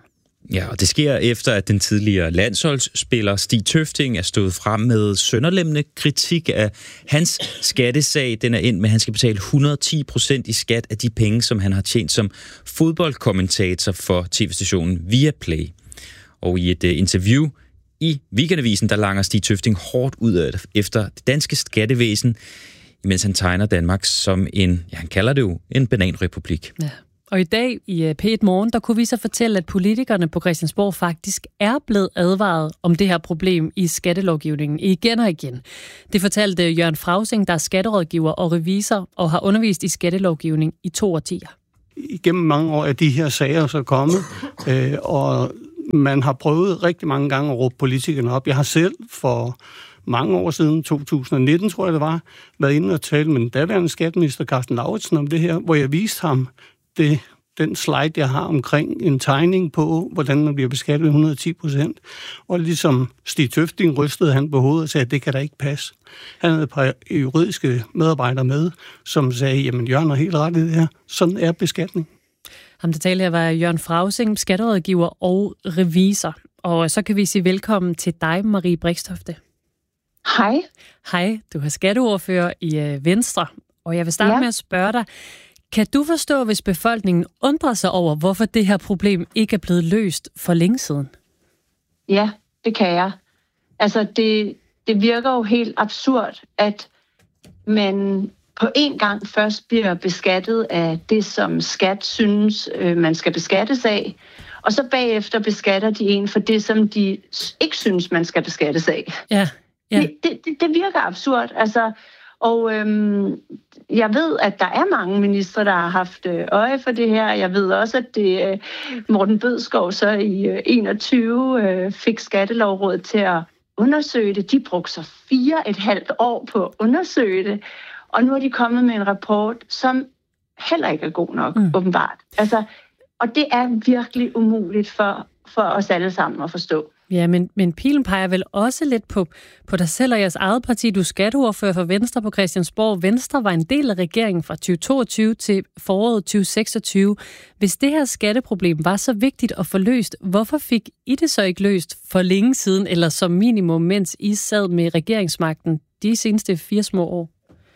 Ja, og det sker efter, at den tidligere landsholdsspiller Stig Tøfting er stået frem med sønderlemmende kritik af hans skattesag. Den er endt med, at han skal betale et hundrede og ti procent i skat af de penge, som han har tjent som fodboldkommentator for tv-stationen Viaplay. Og i et uh, interview i Weekendavisen, der langer Stig Tøfting hårdt ud efter det danske skattevæsen, mens han tegner Danmark som en, ja, han kalder det jo, en bananrepublik. Ja. Og i dag i P et Morgen, der kunne vi så fortælle, at politikerne på Christiansborg faktisk er blevet advaret om det her problem i skattelovgivningen igen og igen. Det fortalte Jørgen Frausing, der er skatterådgiver og revisor og har undervist i skattelovgivning i to årtier. Igennem mange år er de her sager så kommet, øh, og man har prøvet rigtig mange gange at råbe politikerne op. Jeg har selv for mange år siden, to tusind og nitten tror jeg det var, været inde og tale med den daværende skatteminister Carsten Lauritsen om det her, hvor jeg viste ham det, den slide, jeg har omkring en tegning på, hvordan man bliver beskattet et hundrede og ti procent. Og ligesom Stig Tøfting rystede han på hovedet og sagde, at det kan da ikke passe. Han havde et par juridiske medarbejdere med, som sagde, jamen Jørgen har helt ret i det her. Sådan er beskatning. Ham, der talte her, var Jørgen Frausing, skatterådgiver og revisor. Og så kan vi sige velkommen til dig, Marie Brixtofte. Hej. Hej, du er skatteordfører i Venstre, og jeg vil starte ja. med at spørge dig, kan du forstå, hvis befolkningen undrer sig over, hvorfor det her problem ikke er blevet løst for længe siden? Ja, det kan jeg. Altså, det, det virker jo helt absurd, at man på en gang først bliver beskattet af det, som skat synes, øh, man skal beskattes af, og så bagefter beskatter de en for det, som de ikke synes, man skal beskattes af. Ja, ja. Det, det, det virker absurd, altså. Og øhm, jeg ved, at der er mange ministre, der har haft øh, øje for det her. Jeg ved også, at det øh, Morten Bødskov så i øh, enogtyve øh, fik Skattelovrådet til at undersøge det. De brugte så fire et halvt år på at undersøge det. Og nu er de kommet med en rapport, som heller ikke er god nok, mm. åbenbart. Altså, og det er virkelig umuligt for, for os alle sammen at forstå. Ja, men, men pilen peger vel også lidt på, på dig selv og jeres eget parti. Du er skatteordfører for Venstre på Christiansborg. Venstre var en del af regeringen fra tyve toogtyve til foråret tyve seksogtyve. Hvis det her skatteproblem var så vigtigt at få løst, hvorfor fik I det så ikke løst for længe siden, eller som minimum, mens I sad med regeringsmagten de seneste fire små år?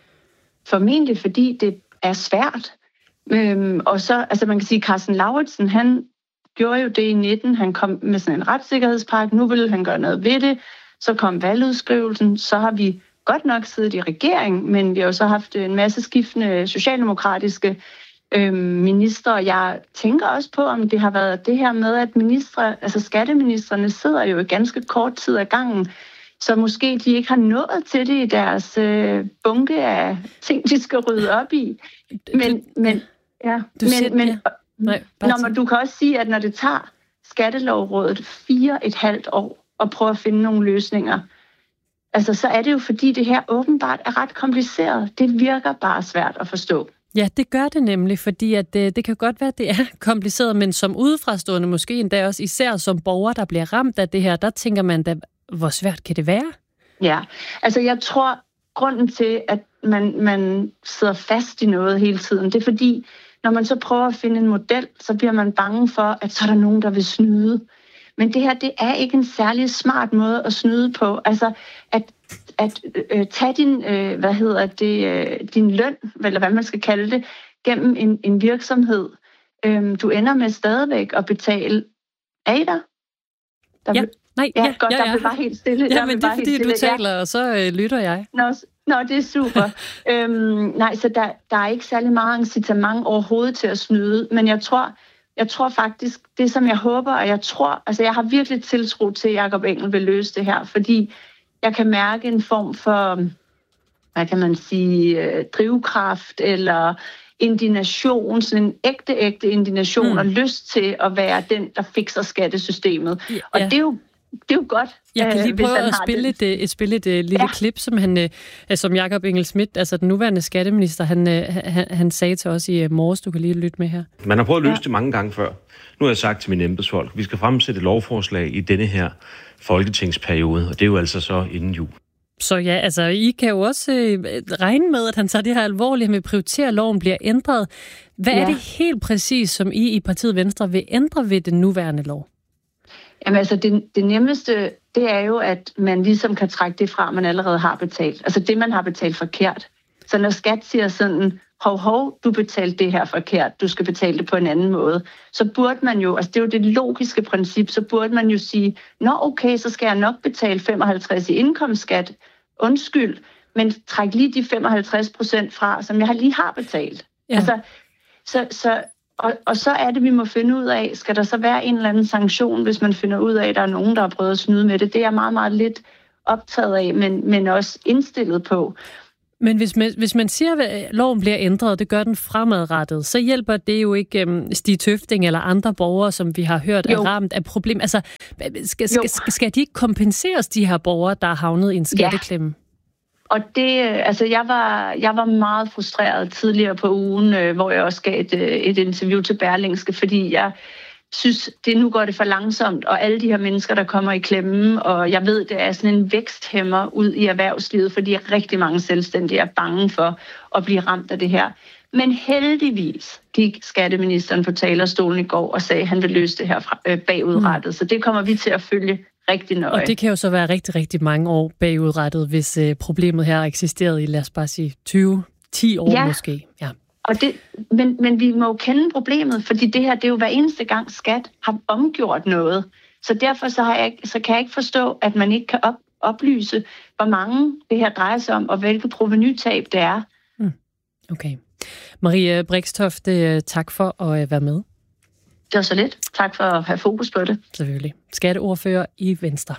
Formentlig fordi det er svært. Øhm, og så, altså man kan sige, Carsten Lauritsen, han gjorde jo det i nitten. Han kom med sådan en retssikkerhedspakke. Nu ville han gøre noget ved det. Så kom valgudskrivelsen. Så har vi godt nok siddet i regering, men vi har jo så haft en masse skiftende socialdemokratiske øh, ministre. Jeg tænker også på, om det har været det her med, at ministre, altså skatteministrene sidder jo i ganske kort tid ad gangen, så måske de ikke har nået til det i deres øh, bunke af ting, de skal rydde op i. Men, men, ja, men, men Nej, når man, du kan også sige, at når det tager Skattelovrådet fire et halvt år at prøve at finde nogle løsninger, altså så er det jo fordi det her åbenbart er ret kompliceret. Det virker bare svært at forstå. Ja, det gør det nemlig, fordi at det, det kan godt være, at det er kompliceret, men som udefrastående måske endda også, især som borger, der bliver ramt af det her, der tænker man da, hvor svært kan det være? Ja, altså jeg tror, grunden til, at man, man sidder fast i noget hele tiden, det er fordi, når man så prøver at finde en model, så bliver man bange for, at så er der nogen, der vil snyde. Men det her, det er ikke en særlig smart måde at snyde på. Altså, at, at øh, tage din, øh, hvad hedder det, øh, din løn, eller hvad man skal kalde det, gennem en, en virksomhed. Øh, du ender med stadigvæk at betale. Er I der? der ja, nej, ja, ja, godt, ja, der ja. blev bare helt stille. Ja, men det er fordi, du taler, ja. Og så øh, lytter jeg. Nå, Nå, det er super. øhm, nej, så der, der er ikke særlig meget incitament overhovedet til at snyde, men jeg tror, jeg tror faktisk, det som jeg håber, og jeg tror, altså jeg har virkelig tiltro til, at Jacob Engel vil løse det her, fordi jeg kan mærke en form for, hvad kan man sige, drivkraft eller indignation, sådan en ægte, ægte indignation mm. og lyst til at være den, der fikser skattesystemet. Ja. Og det er jo Det er jo godt. Jeg kan lige øh, prøve at spille et, et, spille et, et lille ja. klip, som, han, øh, som Jacob Engel Schmidt, altså den nuværende skatteminister, han, øh, han, han sagde til os i morges. Du kan lige lytte med her. Man har prøvet at løse ja. det mange gange før. Nu har jeg sagt til mine embedsfolk, vi skal fremsætte et lovforslag i denne her folketingsperiode, og det er jo altså så inden jul. Så ja, altså I kan jo også øh, regne med, at han tager det her alvorligt med at prioritere, at loven bliver ændret. Hvad ja. er det helt præcis, som I i partiet Venstre vil ændre ved den nuværende lov? Jamen altså, det, det nemmeste, det er jo, at man ligesom kan trække det fra, man allerede har betalt. Altså det, man har betalt forkert. Så når skat siger sådan, hov, hov, du betalte det her forkert, du skal betale det på en anden måde, så burde man jo, altså det er jo det logiske princip, så burde man jo sige, nå okay, så skal jeg nok betale femoghalvtreds i indkomstskat, undskyld, men træk lige de femoghalvtreds procent fra, som jeg lige har betalt. Ja. Altså, så, så, og, og så er det, vi må finde ud af, skal der så være en eller anden sanktion, hvis man finder ud af, at der er nogen, der har prøvet at snyde med det. Det er jeg meget, meget lidt optaget af, men, men også indstillet på. Men hvis man, hvis man siger, at loven bliver ændret, og det gør den fremadrettet, så hjælper det jo ikke um, Stig Tøfting eller andre borgere, som vi har hørt er ramt af problem. Altså, skal, skal, skal de ikke kompenseres, de her borgere, der er havnet i en skatteklemme? Ja. Og det, altså jeg var, jeg var meget frustreret tidligere på ugen, øh, hvor jeg også gav et, et interview til Berlingske, fordi jeg synes, det nu går det for langsomt, og alle de her mennesker, der kommer i klemme, og jeg ved, det er sådan en væksthæmmer ud i erhvervslivet, fordi rigtig mange selvstændige er bange for at blive ramt af det her. Men heldigvis gik skatteministeren på talerstolen i går og sagde, at han vil løse det her bagudrettet, mm. så det kommer vi til at følge rigtig nøje. Og det kan jo så være rigtig, rigtig mange år bagudrettet, hvis øh, problemet her har eksisteret i, lad os bare sige, tyve, ti år ja. måske. Ja. Og det, men, men vi må jo kende problemet, fordi det her, det er jo hver eneste gang skat har omgjort noget. Så derfor så, har jeg, så kan jeg ikke forstå, at man ikke kan op, oplyse, hvor mange det her drejer sig om, og hvilket provenytab det er. Mm. Okay. Marie Brixtoft, tak for at være med. Det var så lidt. Tak for at have fokus på det. Selvfølgelig. Skatteordfører i Venstre.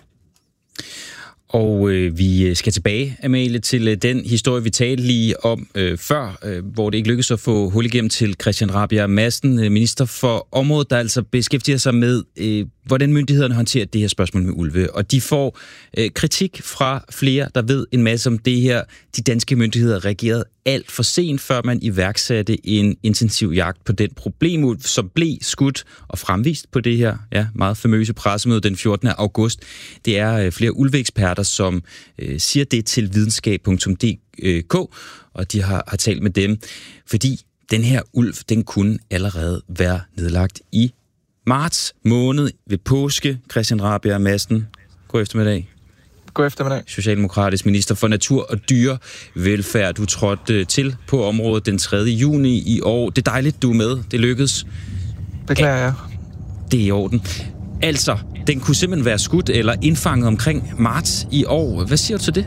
Og øh, vi skal tilbage, Amalie, til øh, den historie, vi talte lige om øh, før, øh, hvor det ikke lykkedes at få hul igennem til Christian Rabjerg Madsen, øh, minister for området, der altså beskæftiger sig med, øh, hvordan myndighederne håndterer det her spørgsmål med ulve. Og de får øh, kritik fra flere, der ved en masse om det her. De danske myndigheder reagerede alt for sent, før man iværksatte en intensiv jagt på den problemulv, som blev skudt og fremvist på det her ja, meget famøse pressemøde den fjortende august. Det er øh, flere ulveeksperter, som øh, siger det til videnskab punktum d k, og de har, har talt med dem, fordi den her ulv, den kunne allerede være nedlagt i marts måned ved påske. Christian Rabjerg Madsen, god eftermiddag. God eftermiddag. Socialdemokratisk minister for natur og dyrevelfærd. Du trådte til på området den tredje juni i år. Det er dejligt, du er med. Det lykkedes. Beklager jeg. Det er i orden. Altså, den kunne simpelthen være skudt eller indfanget omkring marts i år. Hvad siger du til det?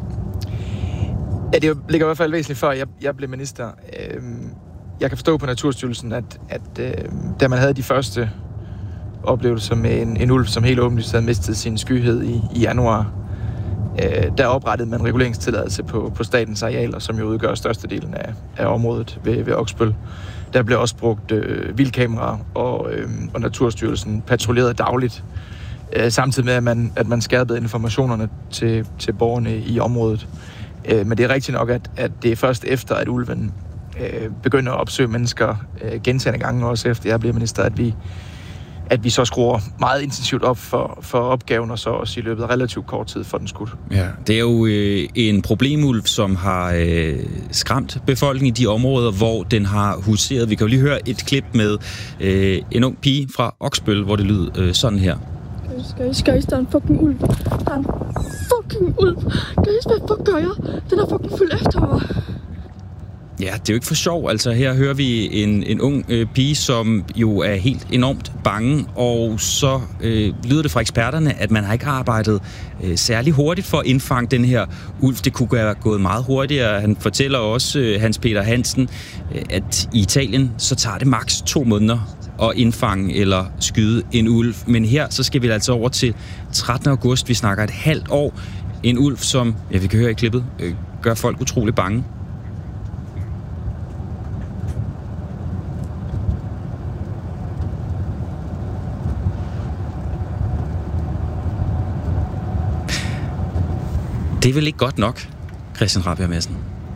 Ja, det ligger i hvert fald væsentligt før jeg, jeg blev minister. Jeg kan forstå på Naturstyrelsen, at, at da man havde de første oplevelser med en, en ulv, som helt åbenlyst havde mistet sin skyhed i, i januar, der oprettede man reguleringstilladelse på, på statens arealer, som jo udgør størstedelen af, af området ved, ved Oksbøl. Der blev også brugt øh, vildkameraer, og, øh, og Naturstyrelsen patruljerede dagligt, øh, samtidig med, at man, at man skærpede informationerne til, til borgerne i området. Øh, men det er rigtigt nok, at, at det er først efter, at ulven øh, begynder at opsøge mennesker øh, gentagne gange, også efter jeg bliver minister, at vi, at vi så skruer meget intensivt op for, for opgaven, og så også i løbet af relativt kort tid for den skudt. Ja, det er jo øh, en problemulv, som har øh, skræmt befolkningen i de områder, hvor den har huseret. Vi kan jo lige høre et klip med øh, en ung pige fra Oksbøl, hvor det lyder øh, sådan her. Guys, guys, der er en fucking ulv. Der er en fucking ulv. Guys, hvad fuck gør jeg? Den er fucking fuld efter mig. Ja, det er jo ikke for sjov. Altså, her hører vi en, en ung øh, pige, som jo er helt enormt bange, og så øh, lyder det fra eksperterne, at man har ikke arbejdet øh, særlig hurtigt for at indfange den her ulv. Det kunne være gået meget hurtigere. Han fortæller også, øh, Hans Peter Hansen, øh, at i Italien, så tager det maks to måneder at indfange eller skyde en ulv. Men her, så skal vi altså over til trettende august. Vi snakker et halvt år. En ulv, som, ja, vi kan høre i klippet, øh, gør folk utrolig bange. Det er vel ikke godt nok, Christian Rabjerg Madsen?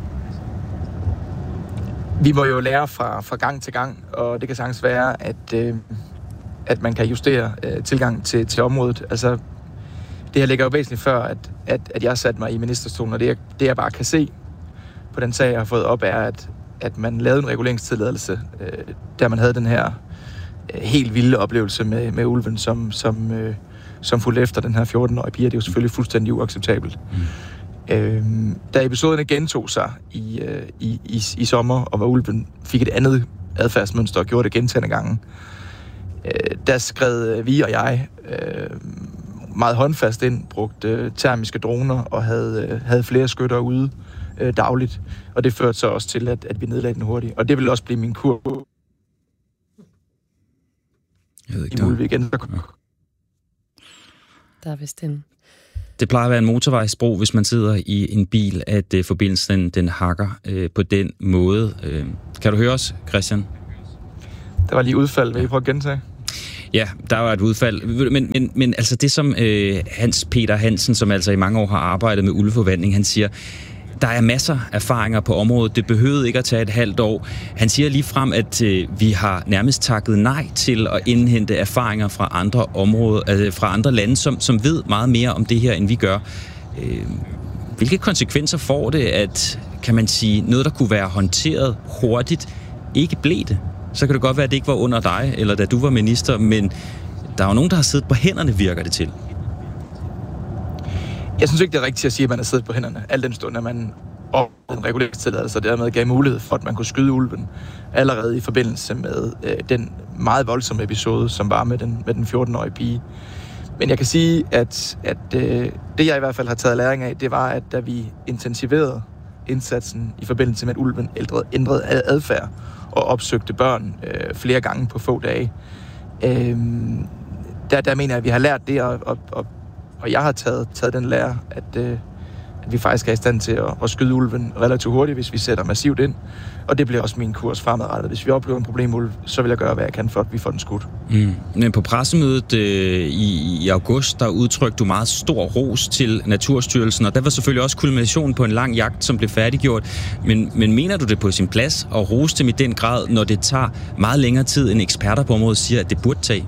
Vi må jo lære fra, fra gang til gang, og det kan sagtens være, at, øh, at man kan justere øh, tilgang til, til området. Altså, det her ligger jo væsentligt før, at, at, at jeg satte mig i ministerstolen, og det jeg, det jeg bare kan se på den sag, jeg har fået op, er, at, at man lavede en reguleringstilladelse, øh, da man havde den her helt vilde oplevelse med, med ulven, som, som, øh, som fulgte efter den her fjorten-årige pige. Det er jo selvfølgelig fuldstændig uacceptabelt. Mm. Øhm, da episoderne gentog sig i, øh, i, i, i sommer, og hvor ulven fik et andet adfærdsmønster og gjorde det gentagne gange, øh, der skred vi og jeg øh, meget håndfast ind, brugte øh, termiske droner og havde, øh, havde flere skytter ude øh, dagligt. Og det førte så også til, at, at vi nedlagde den hurtigt. Og det vil også blive min kur. Jeg ved ikke, i Mulvik igen. Der er vist en... Det plejer at være en motorvejsbro, hvis man sidder i en bil, at uh, forbindelsen den hakker uh, på den måde. Uh, kan du høre os, Christian? Der var lige udfald. Vil I prøve at gentage? Ja, der var et udfald. Men, men, men altså det, som uh, Hans Peter Hansen, som altså i mange år har arbejdet med ulveforvaltning, han siger, der er masser af erfaringer på området. Det behøvede ikke at tage et halvt år. Han siger lige frem, at øh, vi har nærmest takket nej til at indhente erfaringer fra andre områder, altså fra andre lande, som, som ved meget mere om det her, end vi gør. Øh, hvilke konsekvenser får det, at, kan man sige, noget, der kunne være håndteret hurtigt, ikke blev det? Så kan det godt være, at det ikke var under dig, eller da du var minister, men der er jo nogen, der har siddet på hænderne, virker det til. Jeg synes ikke, det er rigtigt at sige, at man har siddet på hænderne. Al den stund, at man opnåede en reguleringstilladelse, og dermed gav mulighed for, at man kunne skyde ulven allerede i forbindelse med øh, den meget voldsomme episode, som var med den, med den fjorten-årige pige. Men jeg kan sige, at, at øh, det, jeg i hvert fald har taget læring af, det var, at da vi intensiverede indsatsen i forbindelse med, at ulven ældrede, ændrede adfærd og opsøgte børn øh, flere gange på få dage, øh, der, der mener jeg, at vi har lært det, og, og, og Og jeg har taget, taget den lære, at, øh, at vi faktisk er i stand til at, at skyde ulven relativt hurtigt, hvis vi sætter massivt ind. Og det bliver også min kurs fremadrettet. Hvis vi oplever en problemulv, så vil jeg gøre, hvad jeg kan for, at vi får den skudt. Mm. Men på pressemødet øh, i, i august, der udtrykte du meget stor ros til Naturstyrelsen, og der var selvfølgelig også kulminationen på en lang jagt, som blev færdiggjort. Men, men mener du det på sin plads at rose dem i den grad, når det tager meget længere tid, end eksperter på området siger, at det burde tage?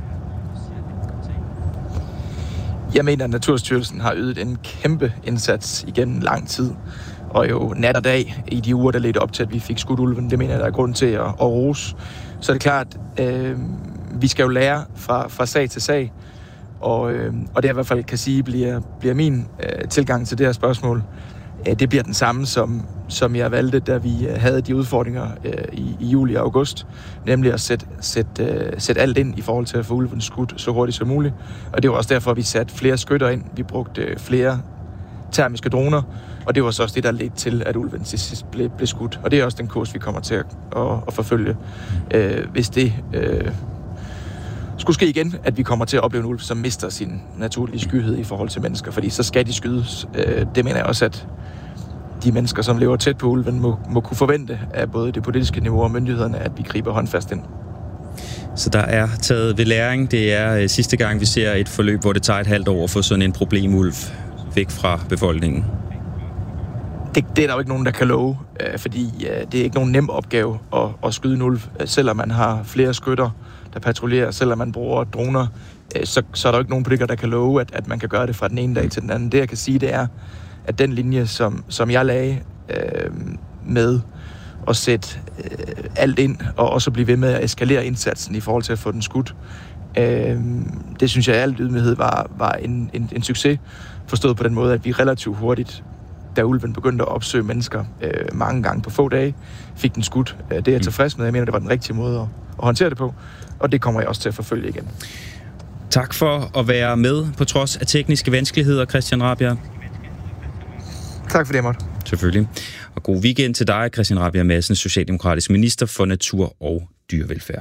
Jeg mener, at Naturstyrelsen har ydet en kæmpe indsats igennem lang tid, og jo nat og dag i de uger, der ledte op til, at vi fik skudt ulven. Det mener jeg, der er grund til at, at rose. Så er det klart, øh, vi skal jo lære fra, fra sag til sag, og, øh, og det jeg i hvert fald kan sige, bliver, bliver min øh, tilgang til det her spørgsmål. Øh, det bliver den samme, som, som jeg valgte, da vi havde de udfordringer øh, i, i juli og august, nemlig at sætte, sætte, øh, sætte alt ind i forhold til at få ulven skudt så hurtigt som muligt. Og det var også derfor, vi satte flere skytter ind. Vi brugte øh, flere termiske droner, og det var så også det, der ledte til, at ulven til sidst blev, blev skudt. Og det er også den kurs, vi kommer til at, at, at forfølge, øh, hvis det øh, skulle ske igen, at vi kommer til at opleve en ulv, som mister sin naturlige skyhed i forhold til mennesker, fordi så skal de skydes. Øh, det mener jeg også, at de mennesker, som lever tæt på ulven, må, må kunne forvente af både det politiske niveau og myndighederne, at vi griber håndfast ind. Så der er taget ved læring. Det er sidste gang, vi ser et forløb, hvor det tager et halvt år at få sådan en problemulv væk fra befolkningen. Det, det er der jo ikke nogen, der kan love, øh, fordi øh, det er ikke nogen nem opgave at, at skyde en ulv, øh, selvom man har flere skytter, der patruljerer, selvom man bruger droner, øh, så, så er der jo ikke nogen politikere, der kan love, at, at man kan gøre det fra den ene dag til den anden. Det, jeg kan sige, det er, at den linje, som, som jeg lagde øh, med at sætte øh, alt ind, og også blive ved med at eskalere indsatsen i forhold til at få den skudt, øh, det synes jeg i al ydmyghed var, var en, en, en succes, forstået på den måde, at vi relativt hurtigt, da ulven begyndte at opsøge mennesker øh, mange gange på få dage, fik den skudt. Det er jeg tilfreds med. Jeg mener, det var den rigtige måde at, at håndtere det på, og det kommer jeg også til at forfølge igen. Tak for at være med på trods af tekniske vanskeligheder, Christian Rabjerg. Tak for det, Måtte. Selvfølgelig. Og god weekend til dig, Christian Rabjerg Madsen, socialdemokratisk minister for natur og dyrevelfærd.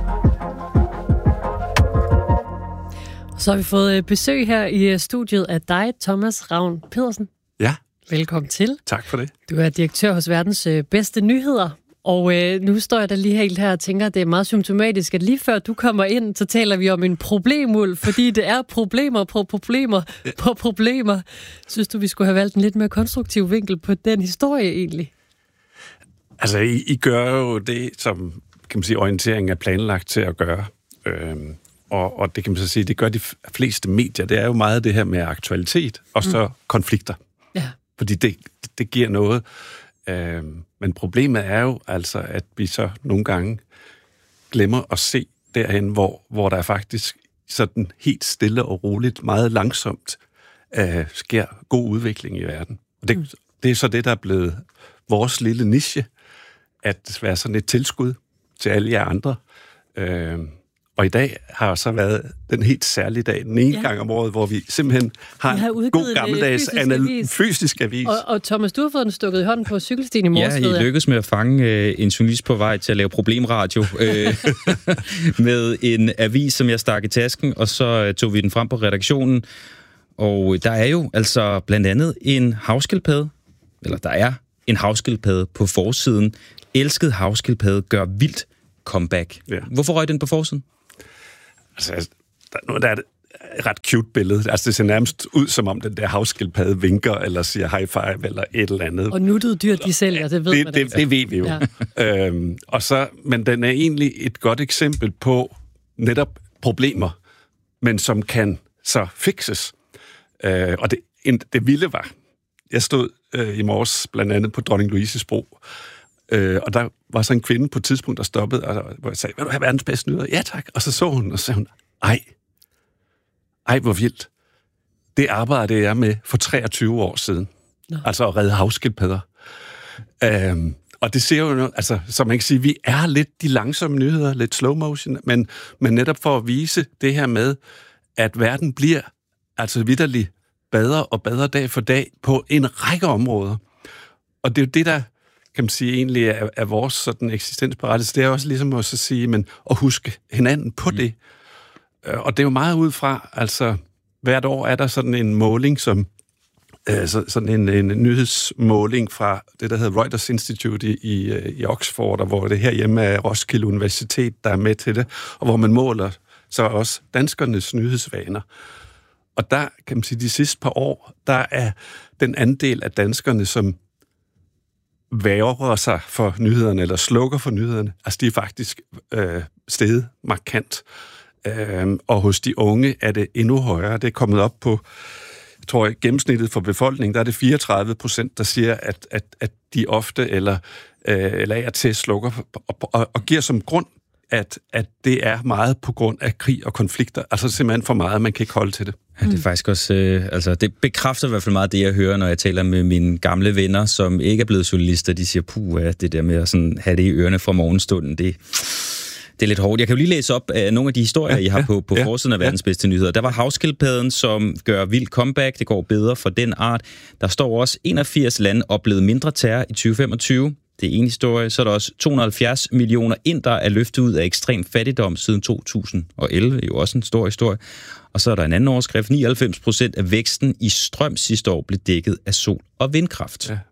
Så har vi fået besøg her i studiet af dig, Thomas Ravn Pedersen. Ja. Velkommen til. Tak for det. Du er direktør hos Verdens Bedste Nyheder. Og øh, nu står jeg da lige helt her og tænker, at det er meget symptomatisk, at lige før du kommer ind, så taler vi om en problemulv, fordi det er problemer på problemer på problemer. Synes du, vi skulle have valgt en lidt mere konstruktiv vinkel på den historie egentlig? Altså, I, I gør jo det, som kan man sige, orienteringen er planlagt til at gøre. Øhm, og, og det kan man så sige, det gør de fleste medier. Det er jo meget det her med aktualitet og så mm. konflikter. Ja. Fordi det, det giver noget. Øhm, men problemet er jo altså, at vi så nogle gange glemmer at se derhen, hvor, hvor der faktisk sådan helt stille og roligt, meget langsomt, øh, sker god udvikling i verden. Og det, mm. det er så det, der er blevet vores lille niche, at være sådan et tilskud til alle jer andre. Øh, og i dag har så været den helt særlige dag, den ene ja. gang om året, hvor vi simpelthen har, har en god gammeldags fysisk anal- avis. fysisk avis. Og, og Thomas, du har fået den stukket i hånden på cykelstien i morges. Ja, I lykkedes med at fange øh, en journalist på vej til at lave problemradio øh, med en avis, som jeg stak i tasken, og så øh, tog vi den frem på redaktionen. Og der er jo altså blandt andet en havskildpadde, eller der er en havskildpadde på forsiden. Elsket havskildpadde gør vildt comeback. Ja. Hvorfor røg den på forsiden? Altså, der, der er et ret cute billede. Altså, det ser nærmest ud, som om den der havskildpadde vinker, eller siger high five, eller et eller andet. Og nuttede dyr, de sælger, det ved det, man det, altså. Det ved vi jo. Ja. Øhm, og så, men den er egentlig et godt eksempel på netop problemer, men som kan så fikses. Øh, og det, det vilde var, jeg stod øh, i morges blandt andet på Dronning Louises Bro, øh, og der var så en kvinde på et tidspunkt, der stoppede, og hvor jeg sagde, vil du have verdens bedste nyheder? Ja tak. Og så så hun, og så sagde hun, ej, ej hvor vildt. Det arbejdede jeg med for treogtyve år siden. Nå. Altså at redde havskildpadder. Øhm, og det ser jo, altså, som man kan sige, vi er lidt de langsomme nyheder, lidt slow motion, men, men netop for at vise det her med, at verden bliver altså vitterligt bedre og bedre dag for dag på en række områder. Og det er jo det, der, kan man sige, egentlig er, er vores sådan eksistensberettigelse. Det er også ligesom at sige, men at huske hinanden på mm. det. Og det er jo meget ud fra, altså hvert år er der sådan en måling, som øh, sådan en, en nyhedsmåling fra det, der hedder Reuters Institute i, i, i Oxford, og hvor det her hjemme er Roskilde Universitet, der er med til det, og hvor man måler så også danskernes nyhedsvaner. Og der, kan man sige, de sidste par år, der er den andel af danskerne, som værer sig for nyhederne, eller slukker for nyhederne, altså de er faktisk øh, steget markant. Øh, og hos de unge er det endnu højere. Det er kommet op på, jeg tror, gennemsnittet for befolkningen, der er det fireogtredive procent, der siger, at, at, at de ofte eller, øh, eller er til slukker, og, og, og giver som grund, at, at det er meget på grund af krig og konflikter. Altså simpelthen for meget, man kan ikke holde til det. Ja, det er faktisk også, øh, altså det bekræfter i hvert fald meget det, jeg hører, når jeg taler med mine gamle venner, som ikke er blevet journalister. De siger, puh, ja, det der med at sådan have det i ørerne fra morgenstunden, det, det er lidt hårdt. Jeg kan jo lige læse op af nogle af de historier, ja, I har ja, på, på ja, forsiden af verdens ja. bedste nyheder. Der var havskildpadden, som gør vild comeback. Det går bedre for den art. Der står også enogfirs lande oplevede mindre terror i tyve femogtyve. Det er en historie. Så er der også to hundrede og halvfjerds millioner indere er løftet ud af ekstrem fattigdom siden to tusind og elleve. Det er jo også en stor historie. Og så er der en anden overskrift. nioghalvfems procent af væksten i strøm sidste år blev dækket af sol- og vindkraft. Ja.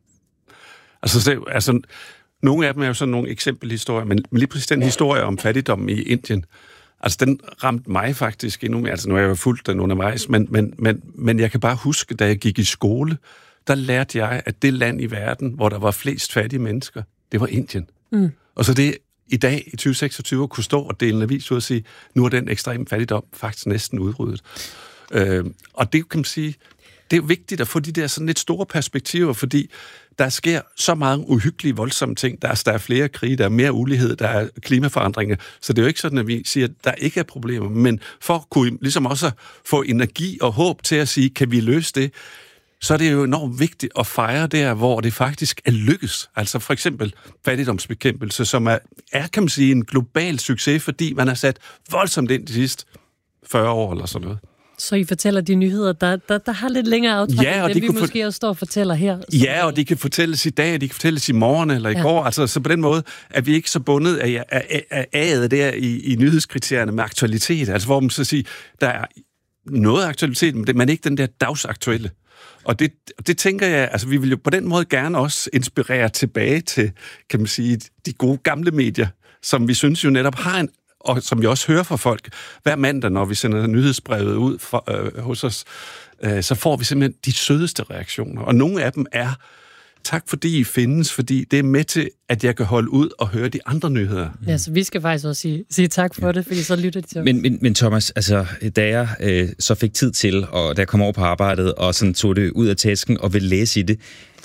Altså, så, altså, nogle af dem er jo sådan nogle eksempelhistorier, men lige præcis den historie om fattigdom i Indien, altså den ramte mig faktisk endnu mere. Altså nu har jeg jo fulgt den undervejs, men, men, men, men jeg kan bare huske, da jeg gik i skole, der lærte jeg, at det land i verden, hvor der var flest fattige mennesker, det var Indien. Mm. Og så det i dag, i tyve seksogtyve, kunne stå og dele en avis ud og sige, nu er den ekstrem fattigdom faktisk næsten udryddet. Øh, og det kan man sige, det er vigtigt at få de der sådan lidt store perspektiver, fordi der sker så mange uhyggelige, voldsomme ting. Der er, der er flere krige, der er mere ulighed, der er klimaforandringer. Så det er jo ikke sådan, at vi siger, at der ikke er problemer. Men for at kunne ligesom også få energi og håb til at sige, kan vi løse det, så er det jo enormt vigtigt at fejre der, hvor det faktisk er lykkes. Altså for eksempel fattigdomsbekæmpelse, som er, er kan man sige, en global succes, fordi man har sat voldsomt ind de sidste fyrre år eller sådan noget. Så I fortæller de nyheder, der, der, der har lidt længere aftræk, ja, end dem, vi måske for... også står og fortæller her. Ja, og de kan fortælles i dag, de kan fortælles i morgen eller i ja. går. Altså, så på den måde er vi ikke så bundet af, af, af, af A'et der i, i nyhedskriterierne med aktualitet. Altså hvor man så siger, der er noget aktualitet, men, det, men ikke den der dagsaktuelle. Og det, det tænker jeg, altså vi vil jo på den måde gerne også inspirere tilbage til, kan man sige, de gode gamle medier, som vi synes jo netop har en, og som vi også hører fra folk, hver mandag, når vi sender nyhedsbrevet ud for, øh, hos os, øh, så får vi simpelthen de sødeste reaktioner. Og nogle af dem er, tak fordi I findes, fordi det er med til, at jeg kan holde ud og høre de andre nyheder. Ja, så vi skal faktisk også sige, sige tak for det, fordi så lytter de til. Men, men, men Thomas, altså, da jeg øh, så fik tid til, og da jeg kom over på arbejdet, og sådan tog det ud af tasken og ville læse i det,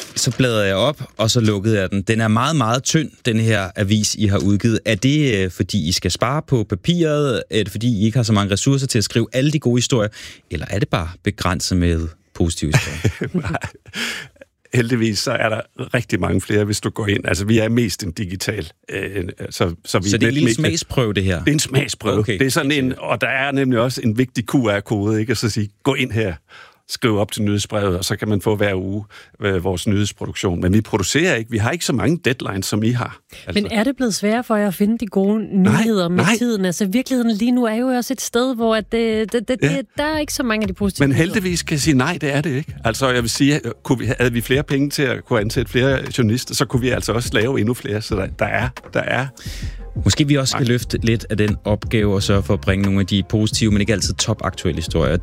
Så bladrede jeg op, og så lukkede jeg den. Den er meget, meget tynd, den her avis, I har udgivet. Er det, øh, fordi I skal spare på papiret? Er det, fordi I ikke har så mange ressourcer til at skrive alle de gode historier? Eller er det bare begrænset med positive historier? Nej. Heldigvis så er der rigtig mange flere, hvis du går ind. Altså, vi er mest en digital. Øh, så, så, vi så det er en lille smagsprøve, det her? Det er en smagsprøve. Okay. Det er sådan en, og der er nemlig også en vigtig Q R-kode, ikke? Og så sige, gå ind her, skriv op til nyhedsbrevet, og så kan man få hver uge øh, vores nyhedsproduktion. Men vi producerer ikke. Vi har ikke så mange deadlines, som I har. Altså. Men er det blevet sværere for jer at finde de gode nyheder nej, med nej. tiden? Altså, virkeligheden lige nu er jo også et sted, hvor det, det, det, ja. det, der er ikke så mange af de positive. Men heldigvis kan jeg sige, nej, det er det ikke. Altså, jeg vil sige, kunne vi, havde vi flere penge til at kunne ansætte flere journalister, så kunne vi altså også lave endnu flere. Så der, der er... Der er Måske vi også skal løfte lidt af den opgave og sørge for at bringe nogle af de positive, men ikke altid topaktuelle historier